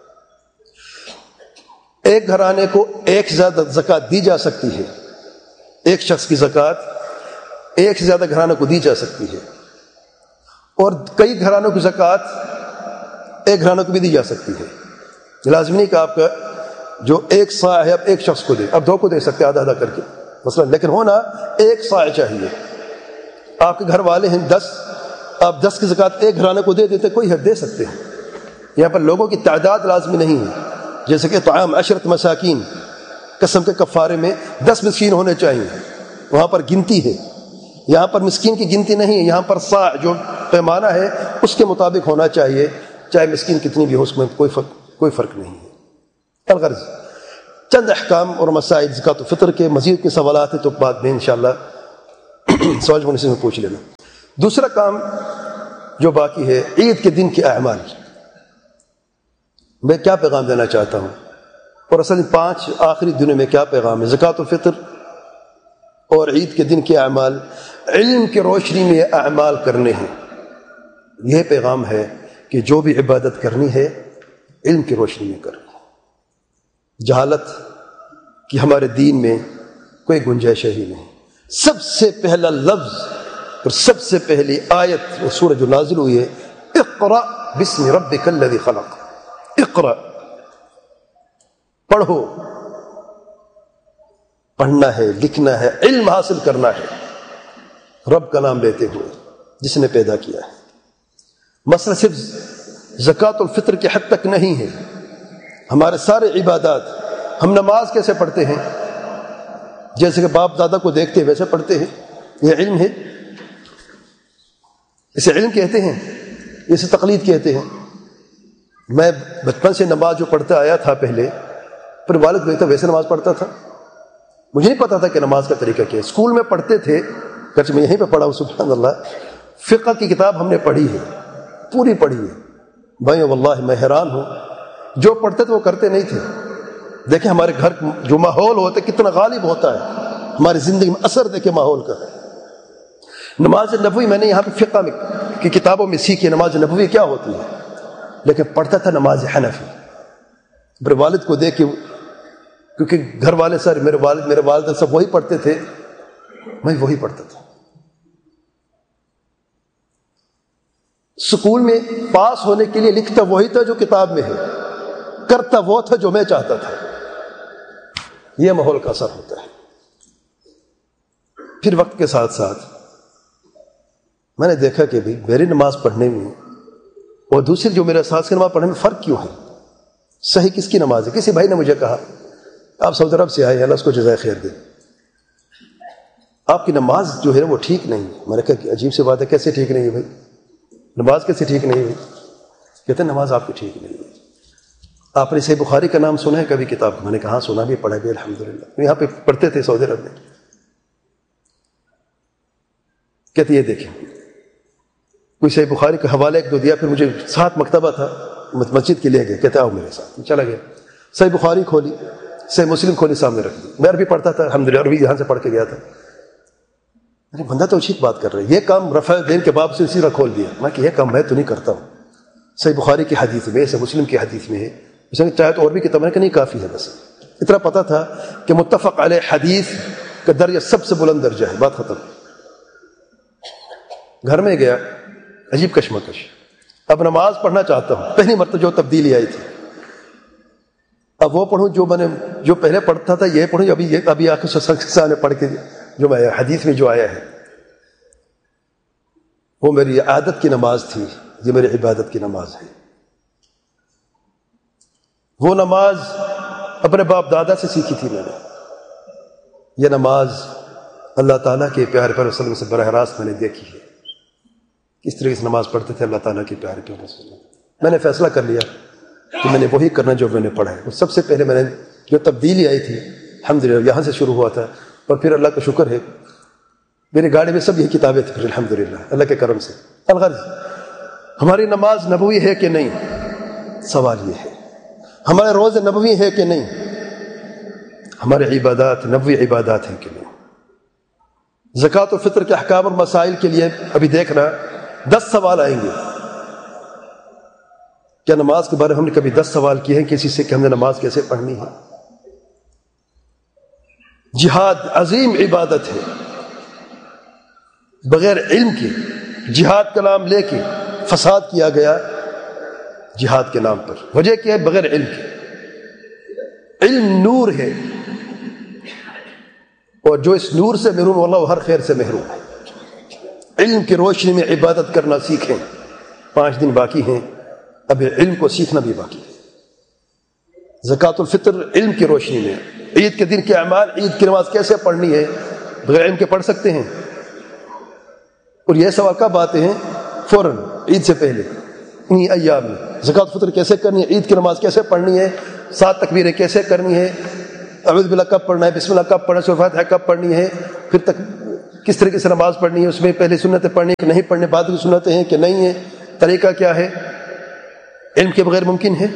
ایک گھرانے کو ایک سے زیادہ زکوٰۃ دی جا سکتی ہے. ایک شخص کی زکوٰۃ ایک سے زیادہ گھرانوں کو دی جا سکتی ہے، اور کئی گھرانوں کی زکوٰۃ ایک گھرانوں کو بھی دی جا سکتی ہے. لازم نہیں کہ آپ کا جو 1 صاع ہے اب ایک شخص کو دے، اب 2 کو دے سکتے آدھا آدھا کر کے مثلا، لیکن ہونا 1 صاع چاہیے. آپ کے گھر والے ہیں 10، آپ 10 کی زکوٰۃ ایک گھرانے کو دے دیتے، کوئی حد دے سکتے ہیں. یہاں پر لوگوں کی تعداد لازمی نہیں ہے. جیسے کہ طعام 10 مساکین قسم کے کفارے میں 10 مسکین ہونے چاہیے، وہاں پر گنتی ہے. یہاں پر مسکین کی گنتی نہیں ہے، یہاں پر صاع جو پیمانہ ہے اس کے مطابق ہونا چاہیے، چاہے مسکین کتنی بھی ہو، اس میں کوئی فرق نہیں ہے. الغرض چند احکام اور مسائل زکوٰۃ الفطر کے. مزید کے سوالات ہیں تو بعد میں انشاءاللہ سوال ہونے سے پوچھ لینا. دوسرا کام جو باقی ہے عید کے دن کے اعمال. میں کیا پیغام دینا چاہتا ہوں اور اصل 5 آخری دنوں میں کیا پیغام ہے؟ زکوٰۃ الفطر اور عید کے دن کے اعمال علم کی روشنی میں اعمال کرنے ہیں. یہ پیغام ہے کہ جو بھی عبادت کرنی ہے علم کی روشنی میں کرنی ہے. جہالت کی ہمارے دین میں کوئی گنجائش ہی نہیں. سب سے پہلا لفظ اور سب سے پہلی آیت وہ سورہ جو نازل ہوئی ہے اقرأ بسم ربک الذی خلق. اقرأ، پڑھو، پڑھنا ہے، لکھنا ہے، علم حاصل کرنا ہے رب کا نام لیتے ہوئے جس نے پیدا کیا ہے. مسئلہ صرف زکوٰۃ الفطر کے حد تک نہیں ہے. ہمارے سارے عبادات، ہم نماز کیسے پڑھتے ہیں؟ جیسے کہ باپ دادا کو دیکھتے ہیں ویسے پڑھتے ہیں. یہ علم ہے، اسے علم کہتے ہیں، اسے تقلید کہتے ہیں. میں بچپن سے نماز جو پڑھتا آیا تھا پہلے، پھر والد دیکھتا ویسے نماز پڑھتا تھا. مجھے نہیں پتا تھا کہ نماز کا طریقہ کیا ہے. اسکول میں پڑھتے تھے، گرچہ میں یہیں پہ پڑھا ہوں سبحان اللہ. فقہ کی کتاب ہم نے پڑھی ہے، پوری پڑھی ہے. بھائی واللہ میں حیران ہوں، جو پڑھتے تھے وہ کرتے نہیں تھے. دیکھیں ہمارے گھر جو ماحول ہوتا ہے کتنا غالب ہوتا ہے ہماری زندگی میں. اثر دیکھیں ماحول کا. نماز نبوی میں نے یہاں پہ فقہ کی کتابوں میں سیکھی نماز نبوی کیا ہوتی ہے، لیکن پڑھتا تھا نماز حنفی. میرے والد کو دیکھ کے، کیونکہ گھر والے سارے میرے والد میرے والدہ سب وہی پڑھتے تھے، میں وہی پڑھتا تھا. سکول میں پاس ہونے کے لیے لکھتا وہی تھا جو کتاب میں ہے، کرتا وہ تھا جو میں چاہتا تھا. یہ ماحول کا اثر ہوتا ہے. پھر وقت کے ساتھ ساتھ میں نے دیکھا کہ بھی میری نماز پڑھنے میں اور دوسری جو میرے ساتھ کی نماز پڑھنے میں فرق کیوں ہے؟ صحیح کس کی نماز ہے؟ کسی بھائی نے مجھے کہا آپ سعودی عرب سے آئے ہیں، اللہ اس کو جزائے خیر دے، آپ کی نماز جو ہے وہ ٹھیک نہیں. میں نے کہا کہ عجیب سی بات ہے، کیسے ٹھیک نہیں ہے بھائی؟ نماز کیسے ٹھیک نہیں ہوئی؟ کہتے ہیں نماز آپ کی ٹھیک نہیں ہوئی. آپ نے صحیح بخاری کا نام سنا ہے کبھی کتاب؟ میں نے کہا ہاں سنا بھی، پڑھا بھی الحمدللہ. یہاں پہ پڑھتے تھے سعودی عرب میں. کہتے یہ دیکھیں کوئی صحیح بخاری کا حوالہ ایک دو دیا، پھر مجھے ساتھ مکتبہ تھا مسجد کے لے گئے، کہتے آؤ میرے ساتھ. چلا گیا، صحیح بخاری کھولی، صحیح مسلم کھولی، سامنے رکھ دی. میں عربی پڑھتا تھا الحمدللہ، عربی یہاں سے پڑھ کے گیا تھا. بندہ تو ٹھیک بات کر رہا ہے، یہ کام رفع دین کے باب سے سیدھا کھول دیا. میں کہ یہ کام میں تو نہیں کرتا ہوں. صحیح بخاری کی حدیث میں، صحیح مسلم کی حدیث میں ہے. اس نے چاہے تو اور بھی کتاب ہے کہ نہیں کافی ہے. بس اتنا پتا تھا کہ متفق علیہ حدیث کا درجہ سب سے بلند درجہ ہے، بات ختم. گھر میں گیا، عجیب کشمکش. اب نماز پڑھنا چاہتا ہوں، پہلی مرتبہ جو تبدیلی آئی تھی. اب وہ پڑھوں جو میں نے جو پہلے پڑھتا تھا، یہ پڑھوں ابھی آ کے سامنے پڑھ کے جو میں حدیث میں جو آیا ہے. وہ میری عادت کی نماز تھی، یہ میری عبادت کی نماز ہے. وہ نماز اپنے باپ دادا سے سیکھی تھی میں نے. یہ نماز اللہ تعالیٰ کے پیارے پیغمبر صلی اللہ علیہ وسلم سے براہ راست میں نے دیکھی ہے. کس طریقے سے نماز پڑھتے تھے اللہ تعالیٰ کے پیارے پیغمبر صلی اللہ علیہ وسلم. میں نے فیصلہ کر لیا کہ میں نے وہی کرنا جو میں نے پڑھا ہے. سب سے پہلے میں نے جو تبدیلی آئی تھی الحمدللہ یہاں سے شروع ہوا تھا، اور پھر اللہ کا شکر ہے میری گاڑی میں سب یہ کتابیں تھیں الحمدللہ اللہ کے کرم سے. الغرض ہماری نماز نبوی ہے کہ نہیں؟ سوال یہ ہے. ہمارے روزے نبوی ہے کہ نہیں؟ ہمارے عبادات نبوی عبادات ہیں کہ نہیں؟ زکوٰۃ الفطر کے احکام اور مسائل کے لیے ابھی دیکھنا 10 سوال آئیں گے. کیا نماز کے بارے میں ہم نے کبھی 10 سوال کیے ہیں کسی سے کہ ہم نے نماز کیسے پڑھنی ہے؟ جہاد عظیم عبادت ہے. بغیر علم کے جہاد کا نام لے کے فساد کیا گیا جہاد کے نام پر. وجہ کیا ہے؟ بغیر علم کے. علم نور ہے، اور جو اس نور سے محروم اللہ وہ ہر خیر سے محروم ہے. علم کی روشنی میں عبادت کرنا سیکھیں. 5 دن باقی ہیں، اب علم کو سیکھنا بھی باقی ہے. زکوٰۃ الفطر علم کی روشنی میں. عید کے دن کے اعمال، عید کی نماز کیسے پڑھنی ہے؟ بغیر علم کے پڑھ سکتے ہیں؟ اور یہ سوال کب آتے ہیں؟ فوراً عید سے پہلے انہی ایام میں. زکوٰۃ الفطر کیسے کرنی ہے؟ عید کی نماز کیسے پڑھنی ہے؟ 7 تکبیریں کیسے کرنی ہے؟ اعوذ باللہ کب پڑھنا ہے؟ بسم اللہ کب پڑھنا ہے؟ سورۃ فاتحہ کب پڑھنی ہے؟ پھر تک کس طریقے سے نماز پڑھنی ہے، اس میں پہلے سنتیں پڑھنی کہ نہیں پڑھنے، بعد کی سنتیں ہیں کہ نہیں ہیں، طریقہ کیا ہے، علم کے بغیر ممکن ہے؟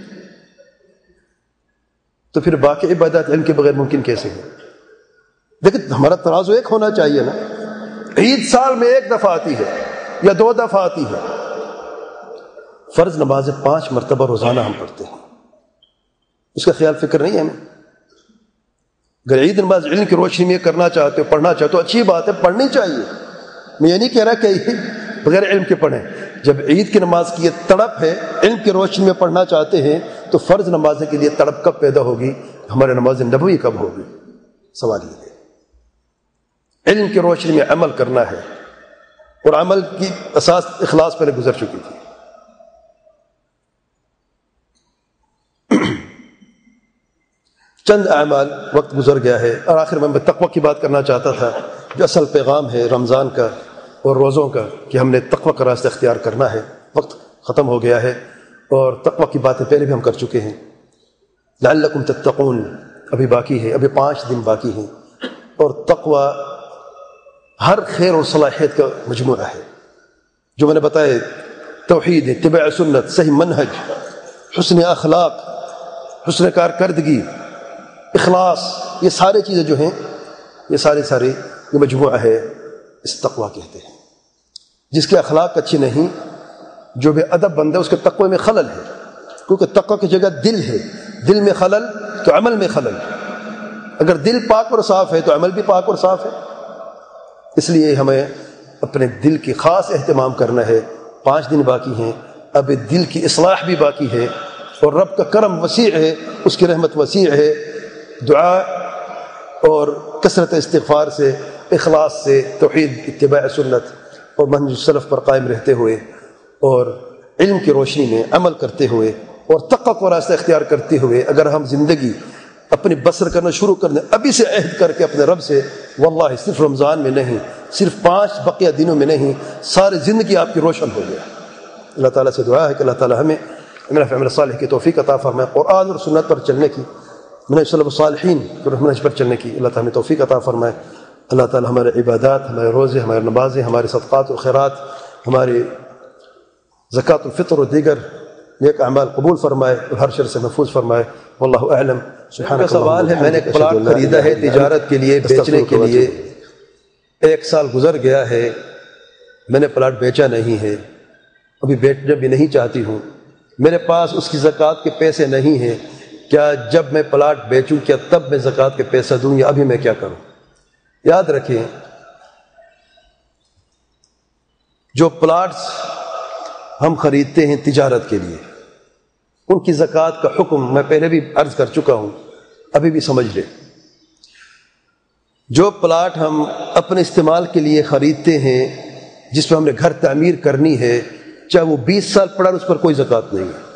تو پھر باقی عبادات علم کے بغیر ممکن کیسے ہے؟ لیکن ہمارا ترازو ایک ہونا چاہیے نا. عید سال میں ایک دفعہ آتی ہے یا 2 دفعہ آتی ہے. فرض نمازیں 5 مرتبہ روزانہ ہم پڑھتے ہیں، اس کا خیال فکر نہیں ہے ہمیں. اگر عید نماز علم کی روشنی میں کرنا چاہتے ہو، پڑھنا چاہتے ہو، اچھی بات ہے، پڑھنی چاہیے. میں یہ نہیں کہہ رہا کہ بغیر علم کے پڑھیں. جب عید کی نماز کی یہ تڑپ ہے، علم کی روشنی میں پڑھنا چاہتے ہیں، تو فرض نمازیں کے لیے تڑپ کب پیدا ہوگی؟ ہمارے نماز نبوی کب ہوگی؟ سوال یہ ہے. علم کی روشنی میں عمل کرنا ہے، اور عمل کی اساس اخلاص پہلے گزر چکی تھی. چند اعمال، وقت گزر گیا ہے، اور آخر میں تقوی کی بات کرنا چاہتا تھا، جو اصل پیغام ہے رمضان کا اور روزوں کا، کہ ہم نے تقوی کا راستہ اختیار کرنا ہے. وقت ختم ہو گیا ہے، اور تقوی کی باتیں پہلے بھی ہم کر چکے ہیں. لعلکم تتقون ابھی باقی ہے، ابھی 5 دن باقی ہیں. اور تقوی ہر خیر اور صلاحیت کا مجموعہ ہے، جو میں نے بتایا: توحید، اتباع سنت، صحیح منہج، حسن اخلاق، حسن کارکردگی، اخلاص. یہ ساری چیزیں جو ہیں، یہ ساری یہ مجموعہ ہے، اس تقوی کہتے ہیں. جس کے اخلاق اچھی نہیں، جو بے ادب بندہ، اس کے تقوی میں خلل ہے. کیونکہ تقوی کی جگہ دل ہے، دل میں خلل تو عمل میں خلل. اگر دل پاک اور صاف ہے تو عمل بھی پاک اور صاف ہے. اس لیے ہمیں اپنے دل کی خاص اہتمام کرنا ہے. 5 دن باقی ہیں، اب دل کی اصلاح بھی باقی ہے، اور رب کا کرم وسیع ہے، اس کی رحمت وسیع ہے. دعا اور کثرت استغفار سے، اخلاص سے، توحید، اتباع سنت اور منہج سلف پر قائم رہتے ہوئے، اور علم کی روشنی میں عمل کرتے ہوئے، اور تقوی کا راستہ اختیار کرتے ہوئے، اگر ہم زندگی اپنی بسر کرنا شروع کر دیں ابھی سے، عہد کر کے اپنے رب سے، واللہ صرف رمضان میں نہیں، صرف 5 بقیہ دنوں میں نہیں، ساری زندگی آپ کی روشن ہو گیا. اللہ تعالیٰ سے دعا ہے کہ اللہ تعالیٰ ہمیں عمل صالح کی توفیق عطا فرمائے، قرآن اور سنت پر چلنے کی، منہج سلف الصالحین کے منہج پر چلنے کی اللہ تعالیٰ ہمیں توفیق عطا فرمائے. اللہ تعالیٰ ہمارے عبادات، ہمارے روزے، ہمارے نمازیں، ہمارے صدقات و خیرات، ہمارے زکوٰۃ الفطر اور دیگر نیک اعمال قبول فرمائے، اور ہر شر سے محفوظ فرمائے. واللہ اعلم. سبحانہ. سوال ہے، میں نے ایک پلاٹ خریدا ہے تجارت کے لیے، بیچنے کے لیے. 1 سال گزر گیا ہے، میں نے پلاٹ بیچا نہیں ہے، ابھی بیچنا بھی نہیں چاہتی ہوں. میرے پاس اس کی زکوٰۃ کے پیسے نہیں ہیں. کیا جب میں پلاٹ بیچوں کیا تب میں زکوٰۃ کے پیسے دوں، یا ابھی میں کیا کروں؟ یاد رکھیں، جو پلاٹس ہم خریدتے ہیں تجارت کے لیے، ان کی زکوٰۃ کا حکم میں پہلے بھی عرض کر چکا ہوں، ابھی بھی سمجھ لیں. جو پلاٹ ہم اپنے استعمال کے لیے خریدتے ہیں، جس پہ ہم نے گھر تعمیر کرنی ہے، چاہے وہ 20 سال پڑا، اس پر کوئی زکوٰۃ نہیں ہے.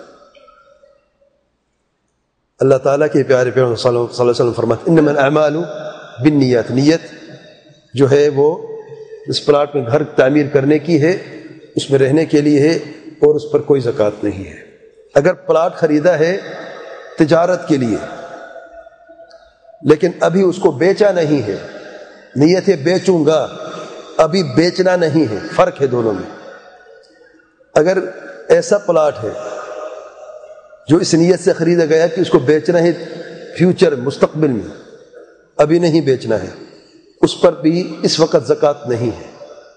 اللہ تعالیٰ کے پیارے پیغمبر صلی اللہ علیہ وسلم فرماتے ہیں: انما الاعمال بالنیات. نیت جو ہے وہ اس پلاٹ میں گھر تعمیر کرنے کی ہے، اس میں رہنے کے لیے ہے، اور اس پر کوئی زکوٰۃ نہیں ہے. اگر پلاٹ خریدا ہے تجارت کے لیے، لیکن ابھی اس کو بیچا نہیں ہے، نیت ہے بیچوں گا، ابھی بیچنا نہیں ہے، فرق ہے دونوں میں. اگر ایسا پلاٹ ہے جو اس نیت سے خریدا گیا کہ اس کو بیچنا ہے فیوچر، مستقبل میں، ابھی نہیں بیچنا ہے، اس پر بھی اس وقت زکوٰۃ نہیں ہے.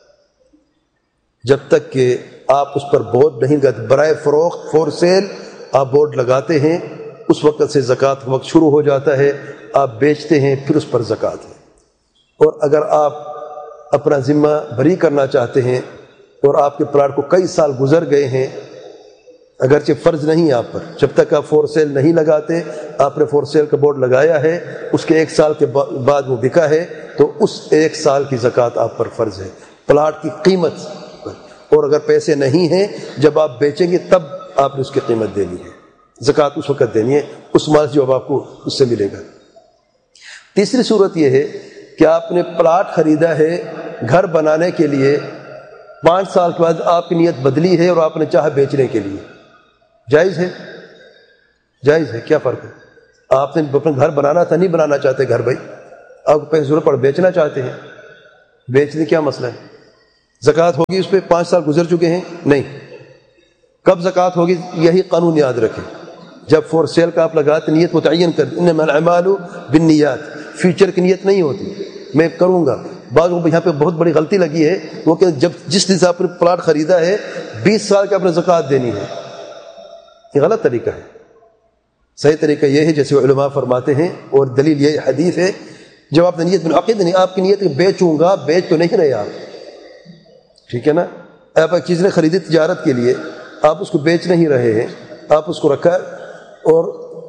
جب تک کہ آپ اس پر بورڈ نہیں لگاتے، برائے فروخت، فور سیل آپ بورڈ لگاتے ہیں، اس وقت سے زکوٰۃ کا وقت شروع ہو جاتا ہے. آپ بیچتے ہیں، پھر اس پر زکوٰۃ ہے. اور اگر آپ اپنا ذمہ بری کرنا چاہتے ہیں، اور آپ کے پلاٹ کو کئی سال گزر گئے ہیں، اگرچہ فرض نہیں آپ پر، جب تک آپ فور سیل نہیں لگاتے، آپ نے فور سیل کا بورڈ لگایا ہے، اس کے 1 سال کے بعد وہ بکا ہے، تو اس 1 سال کی زکوٰۃ آپ پر فرض ہے، پلاٹ کی قیمت پر. اور اگر پیسے نہیں ہیں، جب آپ بیچیں گے تب آپ نے اس کی قیمت دینی ہے، زکوٰۃ اس وقت دینی ہے، اس مال جو اب آپ کو اس سے ملے گا. تیسری صورت یہ ہے کہ آپ نے پلاٹ خریدا ہے گھر بنانے کے لیے، 5 سال کے بعد آپ کی نیت بدلی ہے اور آپ نے چاہا بیچنے کے لیے. جائز ہے؟ جائز ہے. کیا فرق ہے؟ آپ نے اپنا گھر بنانا تھا، نہیں بنانا چاہتے گھر، بھائی آپ کو پیسے ضرورت پڑ بیچنا چاہتے ہیں، بیچنے کیا مسئلہ ہے؟ زکوٰۃ ہوگی اس پہ 5 سال گزر چکے ہیں نہیں. کب زکوٰۃ ہوگی یہی قانون یاد رکھیں. جب فور سیل کا آپ لگاتے نیت متعین کر دیں، انما الاعمال بالنیات، فیوچر کی نیت نہیں ہوتی میں کروں گا. بعض یہاں پہ بہت بڑی غلطی لگی ہے وہ کہ جب جس دن سے آپ نے پلاٹ خریدا ہے 20 سال کے آپ نے زکوٰۃ دینی ہے. یہ غلط طریقہ ہے. صحیح طریقہ یہ ہے جیسے علماء فرماتے ہیں، اور دلیل یہ حدیث ہے، جب آپ نے نیت منعقد نہیں، آپ کی نیت بیچوں گا، بیچ تو نہیں رہے آپ، ٹھیک ہے نا. آپ ایک چیز نے خریدی تجارت کے لیے، آپ اس کو بیچ نہیں رہے ہیں، آپ اس کو رکھا، اور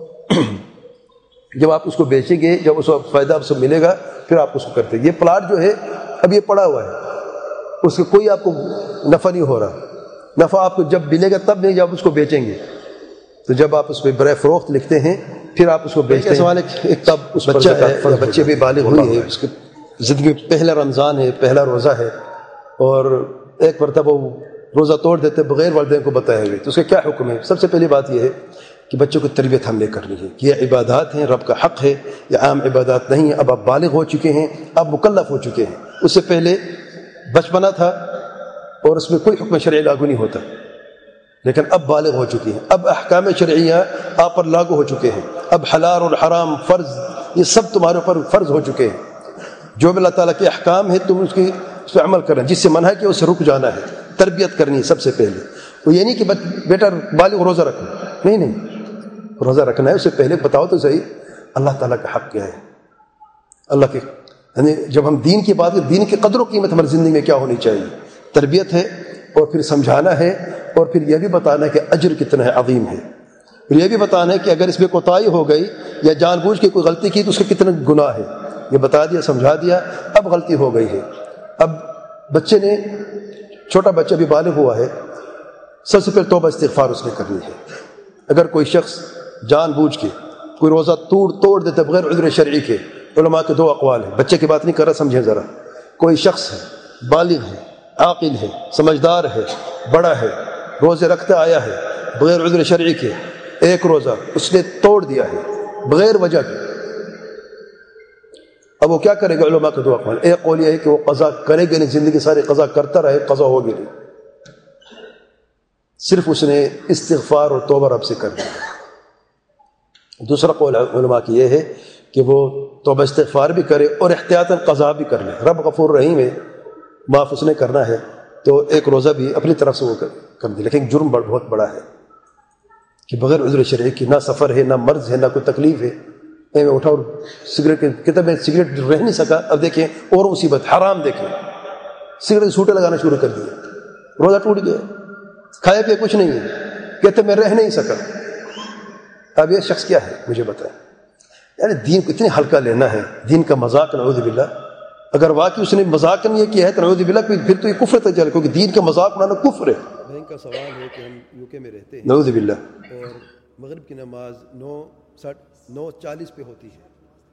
جب آپ اس کو بیچیں گے، جب اس کو فائدہ آپ سے ملے گا پھر آپ اس کو کرتے ہیں. یہ پلاٹ جو ہے اب یہ پڑا ہوا ہے، اس کا کوئی آپ کو نفع نہیں ہو رہا. نفع آپ کو جب ملے گا تب نہیں جب اس کو بیچیں گے. تو جب آپ اس پہ برائے فروخت لکھتے ہیں پھر آپ اس کو بیچتے ہیں. سوال ایک تب اس بچہ ہے، بچے بھی بالغ ہوئی ہے، اس کی زندگی میں پہلا رمضان ہے، پہلا روزہ ہے، اور ایک مرتبہ وہ روزہ توڑ دیتے بغیر والدین کو بتائے ہوئے، تو اس کا کیا حکم ہے؟ سب سے پہلی بات یہ ہے کہ بچوں کی تربیت ہم نے کرنی ہے. یہ عبادات ہیں، رب کا حق ہے، یہ عام عبادات نہیں ہیں. اب آپ بالغ ہو چکے ہیں، اب مکلف ہو چکے ہیں. اس سے پہلے بچپنا تھا اور اس میں کوئی حکم شرعی لاگو نہیں ہوتا، لیکن اب بالغ ہو چکی ہیں، اب احکام شرعیہ آپ پر لاگو ہو چکے ہیں. اب حلال اور حرام، فرض، یہ سب تمہارے اوپر فرض ہو چکے ہیں. جو بھی اللہ تعالیٰ کے احکام ہیں تم اس پہ عمل کرنا، جس سے منع ہے کہ اس سے رک جانا ہے. تربیت کرنی ہے سب سے پہلے. وہ یہ نہیں کہ بیٹا بالغ روزہ رکھنا، نہیں، روزہ رکھنا ہے. اس سے پہلے بتاؤ تو صحیح اللہ تعالیٰ کا حق کیا ہے. اللہ کے یعنی جب ہم دین کی بات کریں، دین کی قدر و قیمت ہماری زندگی میں کیا ہونی چاہیے. تربیت ہے، اور پھر سمجھانا ہے، اور پھر یہ بھی بتانا ہے کہ اجر کتنا ہے، عظیم ہے. پھر یہ بھی بتانا ہے کہ اگر اس میں کوتاہی ہو گئی یا جان بوجھ کے کوئی غلطی کی تو اس کا کتنا گناہ ہے. یہ بتا دیا، سمجھا دیا. اب غلطی ہو گئی ہے، اب بچے نے، چھوٹا بچہ بھی بالغ ہوا ہے، سب سے پہلے توبہ استغفار اس نے کرنی ہے. اگر کوئی شخص جان بوجھ کے کوئی روزہ توڑ دیتا بغیر عذر شرعی کے، علماء کے 2 اقوال ہیں. بچے کی بات نہیں کر رہا، سمجھیں ذرا. کوئی شخص ہے، بالغ ہے، عاقل ہے، سمجھدار ہے، بڑا ہے، روزے رکھتا آیا ہے بغیر عذر شرعی کے، ایک روزہ اس نے توڑ دیا ہے بغیر وجہ کے، اب وہ کیا کرے گا؟ علماء کے 2 اقوال. ایک قول یہ ہے کہ وہ قضا کرے گا نہیں، زندگی ساری قضا کرتا رہے، قضا ہوگی نہیں، صرف اس نے استغفار اور توبہ رب سے کر دیا. دوسرا قول علماء کی یہ ہے کہ وہ توبہ استغفار بھی کرے اور احتیاطاً قضا بھی کر لے. رب غفور رحیم ہے، معاف اس نے کرنا ہے، تو ایک روزہ بھی اپنی طرف سے وہ کر دے. لیکن جرم بہت بڑا ہے کہ بغیر عذر شرعی کی، نہ سفر ہے، نہ مرض ہے، نہ کوئی تکلیف ہے، اٹھا اور سگریٹ کتاب میں سگریٹ رہ نہیں سکا. اب دیکھیں اور مصیبت، حرام دیکھیں، سگریٹ سوٹے لگانا شروع کر دیا، روزہ ٹوٹ گیا. کھائے پہ کچھ نہیں ہے، کہتے میں رہ نہیں سکا. اب یہ شخص کیا ہے مجھے بتائیں؟ یعنی دین کو اتنے ہلکا لینا ہے، دین کا مذاق، نعوذ باللہ. اگر واقعی اس نے مذاق یہ کیا ہے تو نعوذ باللہ، پھر تو یہ کفر تک چلے، کیونکہ دین کا مذاق بنانا کفر ہے. بہن کا سوال ہے کہ ہم UK میں رہتے ہیں، نعوذ باللہ، اور مغرب کی نماز 9:40 پہ ہوتی ہے،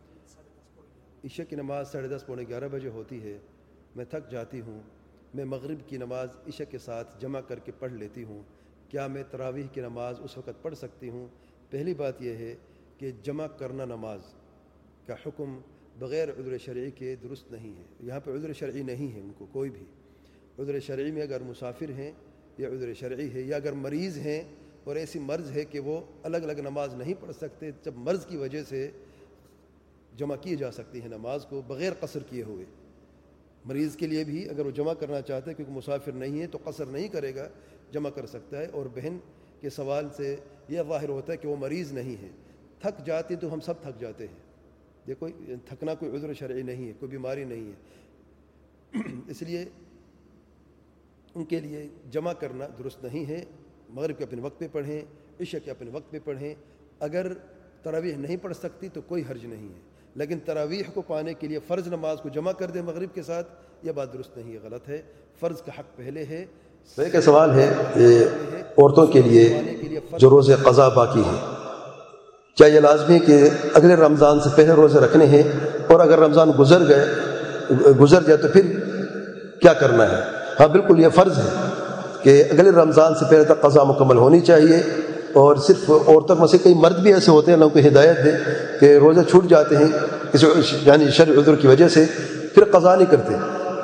عشاء کی نماز 10:30 پونے 11 بجے ہوتی ہے. میں تھک جاتی ہوں، میں مغرب کی نماز عشاء کے ساتھ جمع کر کے پڑھ لیتی ہوں. کیا میں تراویح کی نماز اس وقت پڑھ سکتی ہوں؟ پہلی بات یہ ہے کہ جمع کرنا نماز کا حکم بغیر عذر شرعی کے درست نہیں ہے. یہاں پہ عذر شرعی نہیں ہے ان کو کوئی بھی. عذر شرعی میں اگر مسافر ہیں یا عذر شرعی ہے، یا اگر مریض ہیں اور ایسی مرض ہے کہ وہ الگ الگ نماز نہیں پڑھ سکتے، جب مرض کی وجہ سے جمع کی جا سکتی ہے نماز کو بغیر قصر کیے ہوئے. مریض کے لیے بھی اگر وہ جمع کرنا چاہتے ہیں، کیونکہ مسافر نہیں ہے تو قصر نہیں کرے گا، جمع کر سکتا ہے. اور بہن کے سوال سے یہ ظاہر ہوتا ہے کہ وہ مریض نہیں ہے. تھک جاتی تو ہم سب تھک جاتے ہیں، دیکھو تھکنا کوئی عذر شرعی نہیں ہے، کوئی بیماری نہیں ہے. اس لیے ان کے لیے جمع کرنا درست نہیں ہے. مغرب کے اپنے وقت پہ پڑھیں، عشاء کے اپنے وقت پہ پڑھیں. اگر تراویح نہیں پڑھ سکتی تو کوئی حرج نہیں ہے، لیکن تراویح کو پانے کے لیے فرض نماز کو جمع کر دیں مغرب کے ساتھ، یہ بات درست نہیں ہے، غلط ہے. فرض کا حق پہلے ہے. ایک سوال ہے عورتوں کے لیے جو روزے قضا باقی ہیں، کیا یہ لازمی ہے کہ اگلے رمضان سے پہلے روزے رکھنے ہیں، اور اگر رمضان گزر جائے تو پھر کیا کرنا ہے؟ ہاں بالکل، یہ فرض ہے کہ اگلے رمضان سے پہلے تک قضا مکمل ہونی چاہیے. اور صرف عورتوں میں سے کئی مرد بھی ایسے ہوتے ہیں، اللہ کو ہدایت دے، کہ روزے چھوٹ جاتے ہیں کسی یعنی شرعی عذر کی وجہ سے، پھر قضا نہیں کرتے.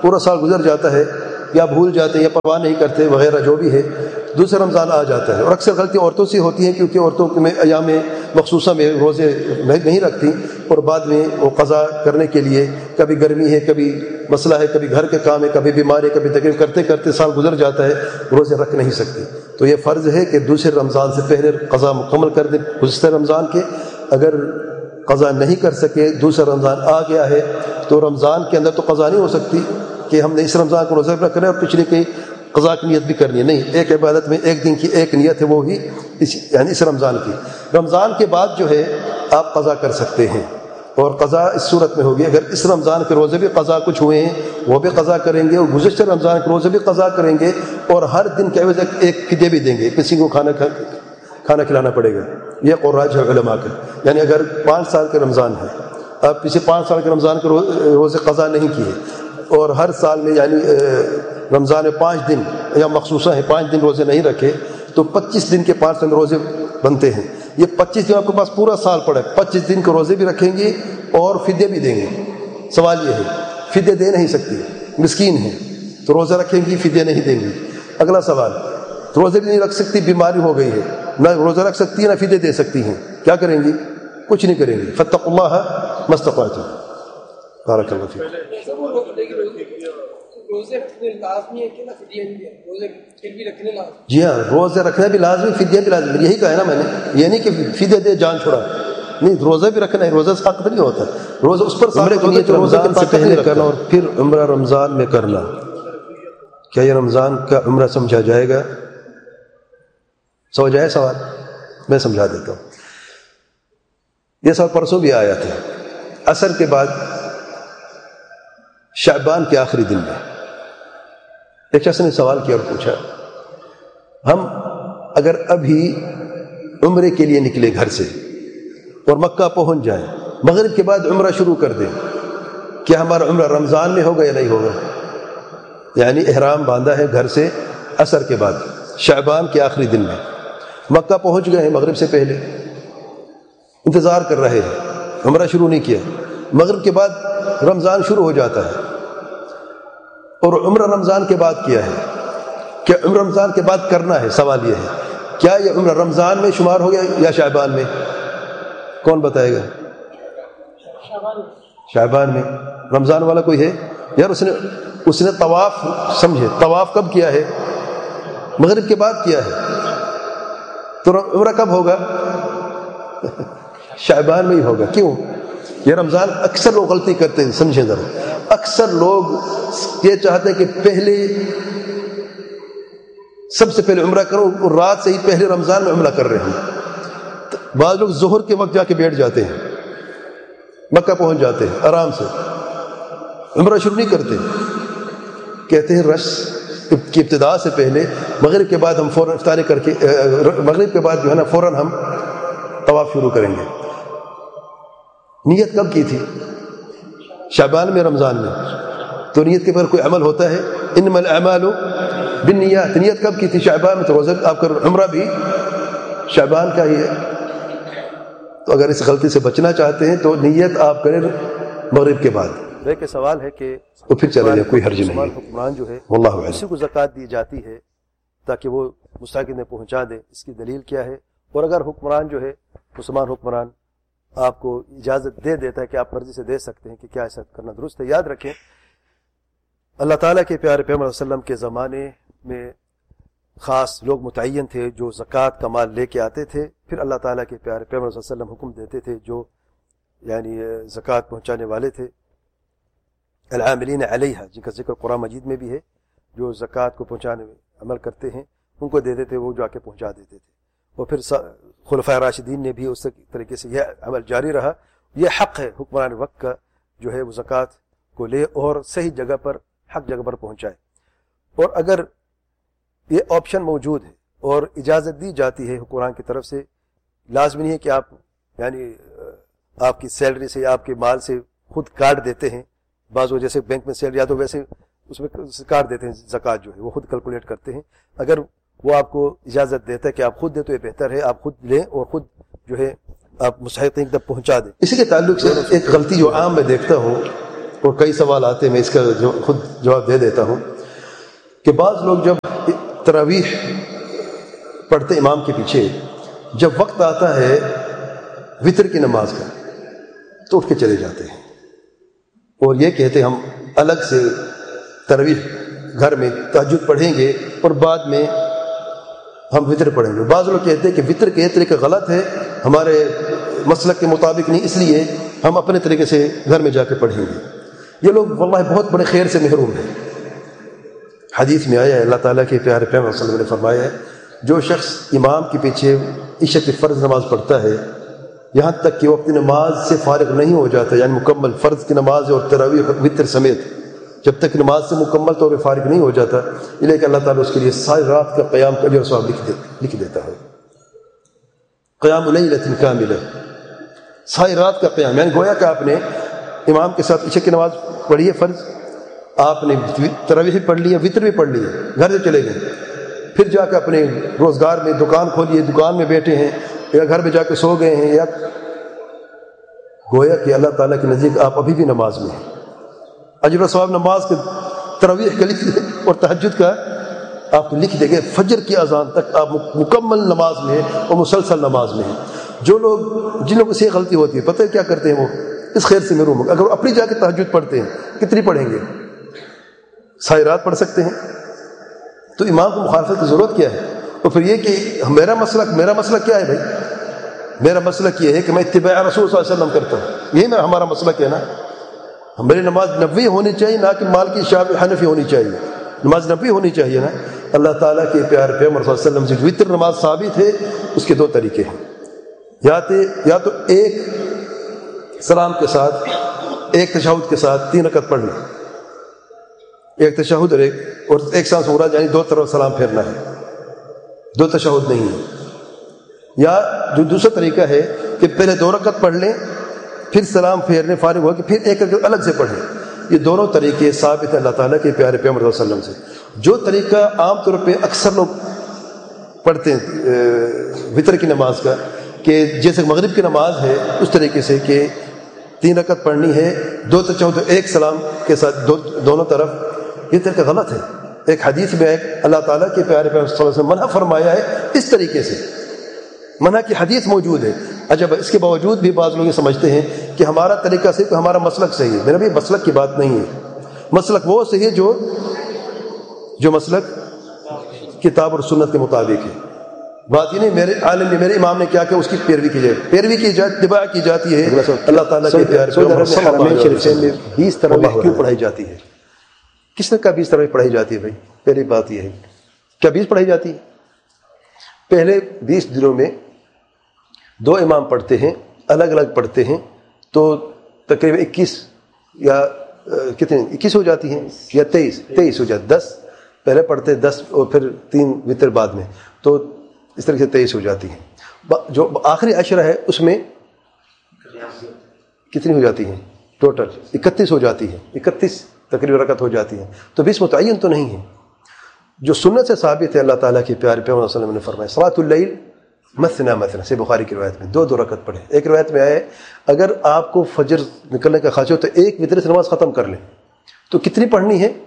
پورا سال گزر جاتا ہے، یا بھول جاتے ہیں یا پرواہ نہیں کرتے وغیرہ جو بھی ہے، دوسرا رمضان آ جاتا ہے. اور اکثر غلطیاں عورتوں سے ہوتی ہیں، کیونکہ عورتوں میں ایام مخصوصہ میں روزے نہیں رکھتی، اور بعد میں وہ قضا کرنے کے لیے کبھی گرمی ہے، کبھی مسئلہ ہے، کبھی گھر کے کام ہے، کبھی بیمار ہے، کبھی تکلیف، کرتے کرتے سال گزر جاتا ہے، روزے رکھ نہیں سکتی. تو یہ فرض ہے کہ دوسرے رمضان سے پہلے قضا مکمل کر دیں گزشتہ رمضان کے. اگر قضا نہیں کر سکے، دوسرا رمضان آ گیا ہے، تو رمضان کے اندر تو قضا نہیں ہو سکتی کہ ہم نے اس رمضان کو روزہ رکھنا ہے اور پچھلے کی قضا کی نیت بھی کرنی ہے. نہیں، ایک عبادت میں ایک دن کی ایک نیت ہے، وہ ہی یعنی اس رمضان کی. رمضان کے بعد جو ہے آپ قضا کر سکتے ہیں، اور قضا اس صورت میں ہوگی اگر اس رمضان کے روزے بھی قضا کچھ ہوئے ہیں وہ بھی قضا کریں گے، اور گزشتہ رمضان کے روزے بھی قضا کریں گے، اور ہر دن کے عوض ایک فدیہ بھی دیں گے، کسی کو کھانا کھلانا پڑے گا. یہ قراج ہے علماء کا. یعنی اگر 5 سال کے رمضان ہے، آپ پچھلے 5 سال کے رمضان کے روزے قضا نہیں کیے، اور ہر سال میں یعنی رمضان میں 5 دن یا مخصوصہ ہے 5 دن روزے نہیں رکھے، تو 25 دن کے 5 روزے بنتے ہیں. یہ 25 دن آپ کے پاس پورا سال پڑا ہے، 25 دن کے روزے بھی رکھیں گے اور فدیہ بھی دیں گے. سوال یہ ہے، فدیہ دے نہیں سکتی، مسکین ہے تو روزہ رکھیں گی، فدیہ نہیں دیں گی. اگلا سوال، روزے بھی نہیں رکھ سکتی، بیماری ہو گئی ہے، نہ روزہ رکھ سکتی ہے نہ فدیہ دے سکتی ہیں، کیا کریں گی؟ کچھ نہیں کریں گے. فاتقوا اللہ ما استطعتم. بارک اللہ فیک. جی ہاں، روزے رکھنا بھی لازمی، فدیہ بھی لازمی. یہی کہا ہے نا میں نے، یہ نہیں کہ فدیہ دے جان چھڑا، نہیں، روزہ بھی رکھنا ہے. روزہ ساقط نہیں ہوتا، روزہ اس پر ساقط ہوتا ہے رمضان سے پہلے کرنا اور پھر عمرہ رمضان میں کرنا. کیا یہ رمضان کا عمرہ سمجھا جائے گا؟ سمجھ آئے سوال؟ میں سمجھا دیتا ہوں. یہ سوال پرسوں بھی آیا تھا. عصر کے بعد شعبان کے آخری دن میں ایک شخص نے سوال کیا اور پوچھا، ہم اگر ابھی عمرے کے لیے نکلے گھر سے اور مکہ پہنچ جائیں، مغرب کے بعد عمرہ شروع کر دیں، کیا ہمارا عمرہ رمضان میں ہوگا یا نہیں ہوگا؟ یعنی احرام باندھا ہے گھر سے عصر کے بعد شعبان کے آخری دن میں، مکہ پہنچ گئے ہیں مغرب سے پہلے، انتظار کر رہے ہیں، عمرہ شروع نہیں کیا، مغرب کے بعد رمضان شروع ہو جاتا ہے، اور عمرہ رمضان کے بعد کیا ہے؟ کیا عمرہ رمضان کے بعد کرنا ہے؟ سوال یہ ہے، کیا یہ عمرہ رمضان میں شمار ہو گیا یا شعبان میں؟ کون بتائے گا؟ شعبان میں. رمضان والا کوئی ہے یار؟ اس نے طواف، سمجھے، طواف کب کیا ہے؟ مغرب کے بعد کیا ہے، تو عمرہ کب ہوگا؟ شعبان میں ہی ہوگا. کیوں؟ یہ رمضان اکثر لوگ غلطی کرتے ہیں، سمجھیں ذرا. اکثر لوگ یہ چاہتے ہیں کہ پہلے سب سے پہلے عمرہ کرو، اور رات سے ہی پہلے رمضان میں عمرہ کر رہے ہیں. بعض لوگ ظہر کے وقت جا کے بیٹھ جاتے ہیں، مکہ پہنچ جاتے ہیں آرام سے، عمرہ شروع نہیں کرتے. کہتے ہیں رش کی ابتدا سے پہلے مغرب کے بعد ہم فوراً افطاری کر کے، مغرب کے بعد جو ہے نا فوراً ہم طواف شروع کریں گے. نیت کب کی تھی؟ شعبان میں، رمضان میں. تو نیت کے پر کوئی عمل ہوتا ہے؟ انما الاعمال بالنیات. نیت کب کی تھی؟ شعبان میں. تو روزہ آپ کا عمرہ بھی شعبان کا ہی ہے. تو اگر اس غلطی سے بچنا چاہتے ہیں تو نیت آپ کریں مغرب کے بعد. کہ سوال ہے کہ تو پھر چلے جائے، کوئی حرج نہیں. حکمران جو ہے واللہ اعلم، اسی کو زکوٰۃ دی جاتی ہے تاکہ وہ مستحق میں پہنچا دے. اس کی دلیل کیا ہے؟ اور اگر حکمران جو ہے، مسلمان حکمران، آپ کو اجازت دے دیتا ہے کہ آپ مرضی سے دے سکتے ہیں، کہ کیا ایسا کرنا درست ہے؟ یاد رکھیں، اللہ تعالیٰ کے پیارے پیغمبر صلی اللہ علیہ وسلم کے زمانے میں خاص لوگ متعین تھے جو زکوٰۃ کا مال لے کے آتے تھے. پھر اللہ تعالیٰ کے پیارے پیغمبر صلی اللہ علیہ وسلم حکم دیتے تھے جو یعنی زکوٰۃ پہنچانے والے تھے، العاملین علیہا، جن کا ذکر قرآن مجید میں بھی ہے، جو زکوٰۃ کو پہنچانے میں عمل کرتے ہیں ان کو دیتے تھے، وہ جا کے پہنچا دیتے تھے. اور پھر خلفائے راشدین نے بھی اس طریقے سے یہ عمل جاری رہا. یہ حق ہے حکمران وقت کا جو ہے وہ زکوٰۃ کو لے اور صحیح جگہ پر، حق جگہ پر پہنچائے. اور اگر یہ آپشن موجود ہے اور اجازت دی جاتی ہے حکمران کی طرف سے، لازمی نہیں ہے کہ آپ یعنی آپ کی سیلری سے یا آپ کے مال سے خود کاٹ دیتے ہیں. بعض وہ جیسے بینک میں سیلری آتا ہے ویسے اس میں کاٹ دیتے ہیں، زکوٰۃ جو ہے وہ خود کیلکولیٹ کرتے ہیں. اگر وہ آپ کو اجازت دیتا ہے کہ آپ خود دیں تو یہ بہتر ہے، آپ خود لیں اور خود جو ہے آپ مستحقین تک پہنچا دیں. اسی کے تعلق سے ایک غلطی جو عام میں دیکھتا ہوں اور کئی سوال آتے ہیں، میں اس کا خود جواب دے دیتا ہوں کہ بعض لوگ جب تراویح پڑھتے امام کے پیچھے، جب وقت آتا ہے وطر کی نماز کا تو اٹھ کے چلے جاتے ہیں اور یہ کہتے ہیں ہم الگ سے تراویح گھر میں تہجد پڑھیں گے اور بعد میں ہم وطر پڑھیں گے۔ بعض لوگ کہتے ہیں کہ وطر کے طریقہ غلط ہے، ہمارے مسلک کے مطابق نہیں، اس لیے ہم اپنے طریقے سے گھر میں جا کے پڑھیں گے۔ یہ لوگ واللہ بہت بڑے خیر سے محروم ہیں۔ حدیث میں آیا ہے، اللہ تعالیٰ کے پیارے پیغمبر صلی اللہ علیہ وسلم نے فرمایا ہے، جو شخص امام کے پیچھے عشاء کی فرض نماز پڑھتا ہے یہاں تک کہ وہ اپنی نماز سے فارغ نہیں ہو جاتا، یعنی مکمل فرض کی نماز اور تراویح وطر سمیت جب تک نماز سے مکمل طور پہ فارغ نہیں ہو جاتا، یہ لے کہ اللہ تعالیٰ اس کے لیے ساری رات کا قیام کا اجر و ثواب لکھ دیتا ہے۔ قیام لیلۃ کاملہ، ساری رات کا قیام، یعنی گویا کہ آپ نے امام کے ساتھ عشاء کی نماز پڑھی ہے فرض، آپ نے تراویح پڑھ لی ہے، وطر بھی پڑھ لی ہے، گھر سے چلے گئے، پھر جا کے اپنے روزگار میں دکان کھولی ہے، دکان میں بیٹھے ہیں یا گھر میں جا کے سو گئے ہیں، یا گویا کہ اللہ تعالیٰ کے نزدیک آپ ابھی بھی نماز میں ہیں۔ اجر و ثواب نماز کے تراویح کا لکھ دیں اور تہجد کا آپ کو لکھ دیں گے، فجر کی اذان تک آپ مکمل نماز میں ہیں اور مسلسل نماز میں ہیں۔ جو لوگ جن لوگوں سے یہ غلطی ہوتی ہے، پتہ ہے کیا کرتے ہیں، وہ اس خیر سے محروم ہو۔ اگر وہ اپنی جا کے تہجد پڑھتے ہیں، کتنی پڑھیں گے؟ ساری رات پڑھ سکتے ہیں، تو امام کو مخالفت کی ضرورت کیا ہے؟ اور پھر یہ کہ میرا مسلک کیا ہے بھائی؟ میرا مسلک یہ ہے کہ میں اتباع رسول صلی اللہ علیہ وسلم کرتا ہوں، یہی ہمارا مسلک ہے نا۔ ہماری نماز نبوی ہونی چاہیے، نہ کہ مالکی شافعی حنفی ہونی چاہیے، نماز نبوی ہونی چاہیے نا۔ اللہ تعالیٰ کے پیارے پیغمبر صلی اللہ علیہ وسلم سے وطر نماز ثابت ہے، اس کے دو طریقے ہیں، یا تو ایک سلام کے ساتھ، ایک تشہد کے ساتھ 3 رکعت پڑھنا، ایک تشہد اور ایک سانس مراد، یعنی 2 طرف سلام پھیرنا ہے، 2 تشہد نہیں ہے۔ یا جو دوسرا طریقہ ہے کہ پہلے 2 رکعت پڑھ لیں، پھر سلام پھیرنے فارغ ہو کے پھر ایک رکعت الگ سے پڑھیں۔ یہ دونوں طریقے ثابت ہیں اللہ تعالیٰ کے پیارے پیغمبر صلی اللہ علیہ وسلم سے۔ جو طریقہ عام طور پہ اکثر لوگ پڑھتے ہیں وطر کی نماز کا، کہ جیسے مغرب کی نماز ہے اس طریقے سے کہ 3 رکعت پڑھنی ہے، 2 تشہد ایک سلام کے ساتھ دونوں طرف، یہ طریقہ غلط ہے۔ ایک حدیث میں اللہ تعالیٰ کے پیارے پیغمبر صلی اللہ علیہ وسلم منع فرمایا ہے اس طریقے سے، منع کی حدیث موجود ہے۔ اچھا، اس کے باوجود بھی بعض لوگ یہ سمجھتے ہیں کہ ہمارا طریقہ صرف ہمارا مسلک صحیح ہے۔ میرا بھی مسلک کی بات نہیں ہے، مسلک وہ صحیح ہے جو مسلک کتاب اور سنت کے مطابق ہے۔ بات یہ نہیں میرے عالم نے، میرے امام نے کیا کہ اس کی پیروی کی جائے، اتباع کی جاتی ہے۔ اللہ تعالیٰ کے پیارے پیغمبر صلی اللہ علیہ وسلم میں 20 تراویح کیوں پڑھائی جاتی ہے؟ کس نے کہا 20 تراویح پڑھائی جاتی ہے بھائی؟ پہلی بات یہ ہے، کیا 20 پڑھائی جاتی ہے؟ پہلے 20 دنوں میں 2 امام پڑھتے ہیں، الگ الگ پڑھتے ہیں، تو تقریباً 21 یا کتنے 21 ہو جاتی ہیں یا 23 ہو جاتی، 10 پہلے پڑھتے 10 اور پھر 3 وطر بعد میں، تو اس طرح سے 23 ہو جاتی ہیں۔ جو آخری عشرہ ہے اس میں کتنی ہو جاتی ہیں؟ ٹوٹل 31 ہو جاتی ہے، 31 تقریباً رکعت ہو جاتی ہیں، تو 20 متعین تو نہیں ہے۔ جو سنت سے ثابت ہے، اللہ تعالیٰ کے پیارے پیغمبر صلی اللہ علیہ وسلم نے فرمایا صلاۃ اللیل مثنی مثنی، سے بخاری کی روایت میں 2 رکعت پڑھیں۔ ایک روایت میں آیا ہے اگر آپ کو فجر نکلنے کا خواہش ہو تو ایک وطر سے نماز ختم کر لیں، تو کتنی پڑھنی ہے؟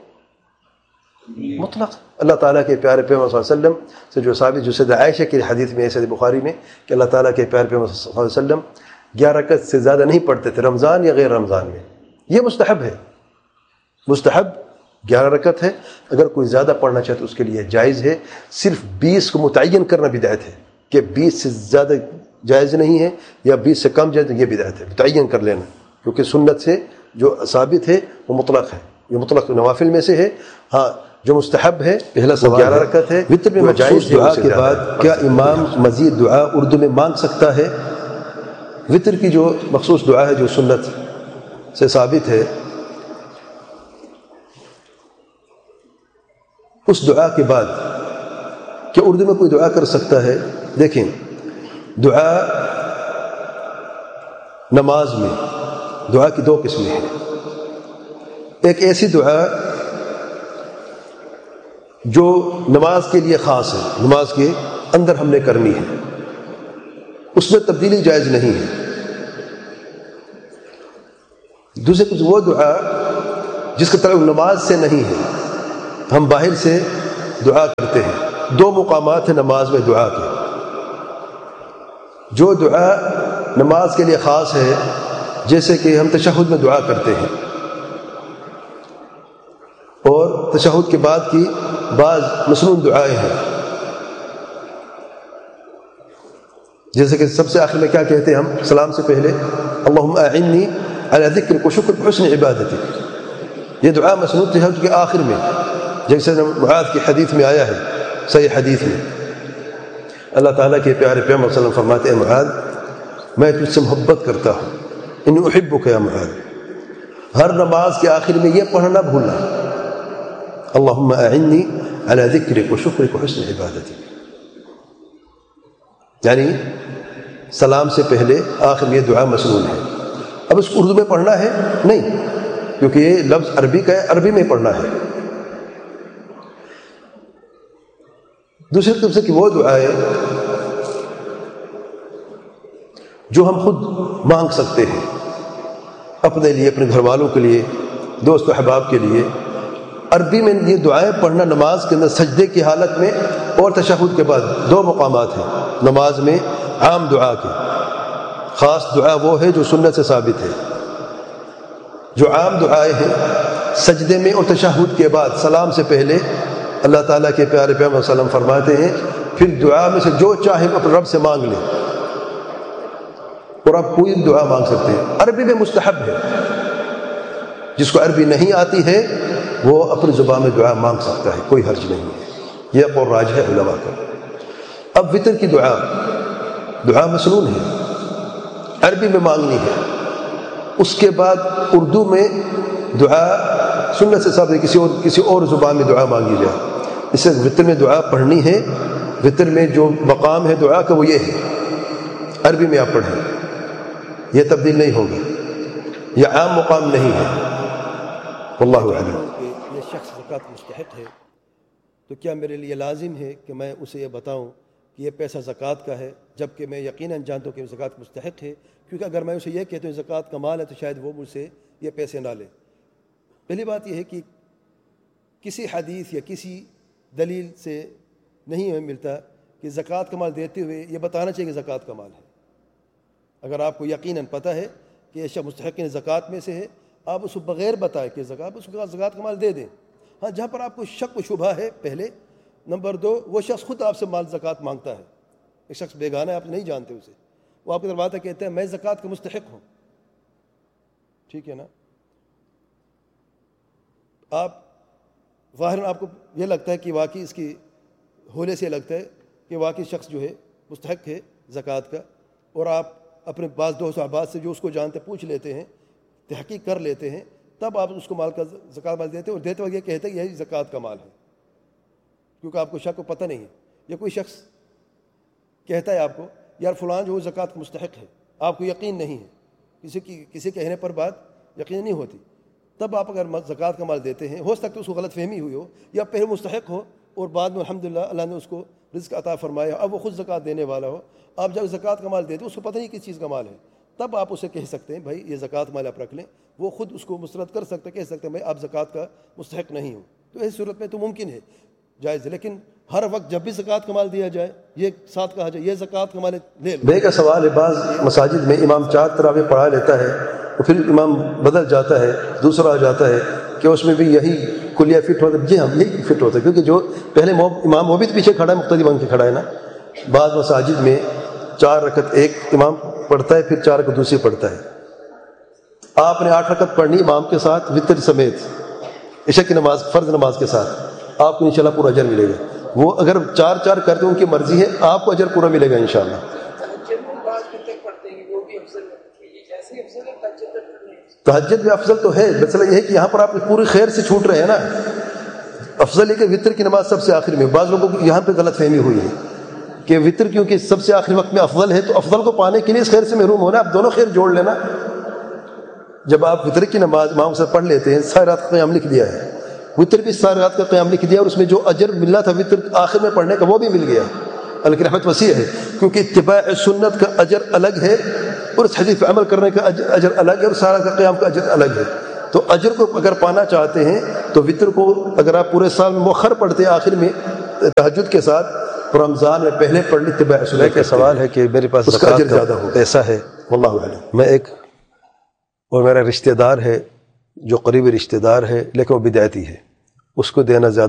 مطلق۔ اللہ تعالیٰ کے پیارے پیغمبر صلی اللہ علیہ وسلم سے جو ثابت، جو سید عائشہ کی حدیث میں ہے سید بخاری میں، کہ اللہ تعالیٰ کے پیارے پیغمبر صلی اللہ علیہ وسلم 11 رکعت سے زیادہ نہیں پڑھتے تھے، رمضان یا غیر رمضان میں۔ یہ مستحب ہے، مستحب 11 رکعت ہے، اگر کوئی زیادہ پڑھنا چاہے تو اس کے لیے جائز ہے۔ صرف 20 کو متعین کرنا بدعت ہے، کہ 20 سے زیادہ جائز نہیں ہے یا 20 سے کم جائز، یہ بدعت ہے، متعین کر لینا، کیونکہ سنت سے جو ثابت ہے وہ مطلق ہے، یہ مطلق نوافل میں سے ہے۔ ہاں، جو مستحب ہے پہلا سوال 11 رکعت ہے، وطر میں مخصوص دعا کے بعد کیا امام مزید دعا اردو میں مانگ سکتا ہے؟ وطر کی جو مخصوص دعا ہے جو سنت سے ثابت ہے، اس دعا کے بعد کیا اردو میں کوئی دعا کر سکتا ہے؟ دیکھیں، دعا نماز میں دعا کی 2 قسمیں ہیں۔ ایک ایسی دعا جو نماز کے لیے خاص ہے، نماز کے اندر ہم نے کرنی ہے، اس میں تبدیلی جائز نہیں ہے۔ دوسری وہ دعا جس کا تعلق نماز سے نہیں ہے. ہم باہر سے دعا کرتے ہیں. 2 مقامات ہیں نماز میں دعا کے. جو دعا نماز کے لیے خاص ہے، جیسے کہ ہم تشہد میں دعا کرتے ہیں، اور تشہد کے بعد کی بعض مسنون دعائیں ہیں. جیسے کہ سب سے آخر میں کیا کہتے ہیں ہم سلام سے پہلے؟ اللہم اعنی علی ذکرک و شکرک و حسن عبادتک. یہ دعا مسنون تشہد کے آخر میں، جیسے معاذ کی حدیث میں آیا ہے، صحیح حدیث میں اللہ تعالیٰ کے پیارے پیغمبر صلی اللہ علیہ وسلم فرماتے ہیں معاذ میں تجھ سے محبت کرتا ہوں، انی احبک یا معاذ. ہر نماز کے آخر میں یہ پڑھنا نہ بھولنا، اللہم اعنی علی ذکرک و شکرک و حسن عبادتک. یعنی سلام سے پہلے آخر میں یہ دعا مسنون ہے. اب اس کو اردو میں پڑھنا ہے نہیں، کیونکہ یہ لفظ عربی کا ہے، عربی میں پڑھنا ہے. دوسری طرف سے کہ وہ دعائیں جو ہم خود مانگ سکتے ہیں اپنے لیے، اپنے گھر والوں کے لیے، دوست و احباب کے لیے. عربی میں یہ دعائیں پڑھنا نماز کے اندر سجدے کی حالت میں اور تشہد کے بعد 2 مقامات ہیں نماز میں عام دعا کے. خاص دعا وہ ہے جو سنت سے ثابت ہے. جو عام دعائیں ہیں سجدے میں اور تشہد کے بعد سلام سے پہلے اللہ تعالیٰ کے پیارے پیغمبر صلی اللہ علیہ وسلم فرماتے ہیں پھر دعا میں سے جو چاہے اپنے رب سے مانگ لیں، اور آپ کوئی دعا مانگ سکتے ہیں. عربی میں مستحب ہے، جس کو عربی نہیں آتی ہے وہ اپنی زبان میں دعا مانگ سکتا ہے، کوئی حرج نہیں ہے. یہ قول راجح ہے علماء کا. اب وطر کی دعا مسنون ہے، عربی میں مانگنی ہے. اس کے بعد اردو میں دعا سنت سے ثابت ہے، کسی اور زبان میں دعا مانگی جائے. اس سے وطر میں دعا پڑھنی ہے. وطر میں جو مقام ہے دعا کا وہ یہ ہے، عربی میں آپ پڑھیں، یہ تبدیل نہیں ہوگی، یہ عام مقام نہیں ہے. واللہ اعلم. یہ شخص زکوٰۃ مستحق ہے تو کیا میرے لیے لازم ہے کہ میں اسے یہ بتاؤں کہ یہ پیسہ زکوٰۃ کا ہے، جبکہ میں یقیناً جانتا ہوں کہ زکوٰۃ مستحق ہے؟ کیونکہ اگر میں اسے یہ کہتا ہوں زکوٰۃ کا مال ہے تو شاید وہ مجھ سے یہ پیسے نہ لے. پہلی بات یہ ہے کہ کسی حدیث یا کسی دلیل سے نہیں ہمیں ملتا کہ زکوٰۃ کا مال دیتے ہوئے یہ بتانا چاہیے کہ زکوٰۃ کا مال ہے. اگر آپ کو یقیناً پتہ ہے کہ یہ شخص مستحقین زکوٰۃ میں سے ہے، آپ اس کو بغیر بتائے کہ زکوٰۃ کا مال دے دیں. ہاں، جہاں پر آپ کو شک و شبہ ہے پہلے. نمبر 2، وہ شخص خود آپ سے مال زکوٰۃ مانگتا ہے. ایک شخص بیگانہ ہے، آپ نہیں جانتے اسے، وہ آپ کے دروازے کہتے ہیں میں زکوٰۃ کا مستحق ہوں. ٹھیک ہے نا؟ آپ ظاہراً آپ کو یہ لگتا ہے کہ واقعی اس کی ہولے سے لگتا ہے کہ واقعی شخص جو ہے مستحق ہے زکوٰۃ کا، اور آپ اپنے بعض دوست احباب سے جو اس کو جانتے پوچھ لیتے ہیں، تحقیق کر لیتے ہیں، تب آپ اس کو مال کا زکوٰۃ مال دیتے ہیں، اور دیتے وقت یہ کہتے ہیں یہی زکوٰۃ کا مال ہے، کیونکہ آپ کو شک کو پتہ نہیں ہے. یا کوئی شخص کہتا ہے آپ کو یار فلان جو زکوٰۃ کا مستحق ہے، آپ کو یقین نہیں ہے، کسی کہنے پر بات یقین نہیں ہوتی، تب آپ اگر زکوٰۃ کا مال دیتے ہیں، ہو سکتا ہے اس کو غلط فہمی ہوئی ہو، یا پہلے مستحق ہو اور بعد میں الحمدللہ اللہ نے اس کو رزق عطا فرمایا، اب وہ خود زکوٰۃ دینے والا ہو. آپ جب زکوٰۃ کا مال دیتے اس کو پتہ نہیں کس چیز کا مال ہے، تب آپ اسے کہہ سکتے ہیں بھائی یہ زکوٰۃ مال آپ رکھ لیں. وہ خود اس کو مسترد کر سکتے، کہہ سکتے ہیں بھائی آپ زکوٰۃ کا مستحق نہیں ہو. تو ایسی صورت میں تو ممکن ہے، جائز ہے. لیکن ہر وقت جب بھی زکوٰۃ کا مال دیا جائے یہ ساتھ کہا جائے یہ زکوٰۃ کا مال لے لو. بے کا سوال ہے، بعض مساجد میں امام 4 تراویح پڑھا لیتا ہے، اور پھر امام بدل جاتا ہے، دوسرا آ جاتا ہے، کہ اس میں بھی یہی کلیہ فٹ ہوتا ہے. جی ہاں، یہی فٹ ہوتا ہے، کیونکہ جو پہلے امام وہ بھی پیچھے کھڑا ہے، مقتدی بن کے کھڑا ہے نا. بعض مساجد میں 4 رکعت ایک امام پڑھتا ہے، پھر 4 رکعت دوسری پڑھتا ہے. آپ نے 8 رکعت پڑھنی امام کے ساتھ وتر سمیت، عشاء کی نماز فرض نماز کے ساتھ، آپ کو انشاءاللہ پورا اجر ملے گا. وہ اگر 4 کرتے ان کی مرضی ہے، آپ کو اجر پورا ملے گا انشاءاللہ. تہجد میں افضل تو ہے، مسئلہ یہ ہے کہ یہاں پر آپ پوری خیر سے چھوٹ رہے ہیں نا. افضل ہے کہ وتر کی نماز سب سے آخر میں. بعض لوگوں کو یہاں پہ غلط فہمی ہوئی ہے کہ وتر کیونکہ سب سے آخری وقت میں افضل ہے، تو افضل کو پانے کے لیے اس خیر سے محروم ہونا. آپ دونوں خیر جوڑ لینا. جب آپ وتر کی نماز امام سے پڑھ لیتے ہیں، ساری رات کا قیام لکھ دیا ہے، وتر بھی ساری رات کا قیام لکھ دیا، اور اس میں جو اجر ملنا تھا وتر آخر میں پڑھنے کا وہ بھی مل گیا. اللہ کی رحمت وسیع ہے، کیونکہ اتباع سنت کا اجر الگ ہے، اور اس حدیث پہ عمل کرنے کا اجر الگ ہے، اور سارا کا قیام کا اجر الگ ہے. تو اجر کو اگر پانا چاہتے ہیں تو وطر کو اگر آپ پورے سال میں مؤخر پڑھتے ہیں آخر میں تہجد کے ساتھ، رمضان میں پہلے پڑھ لی اتباع سنت کا سوال ہے کہ میرے پاس اس کا اجر زیادہ ہوگا، ایسا ہے واللہ اعلم۔ میں ایک اور میرا رشتہ دار ہے جو قریبی رشتہ دار ہے لیکن وہ بدعتی ہے، اس کو دینا زیادہ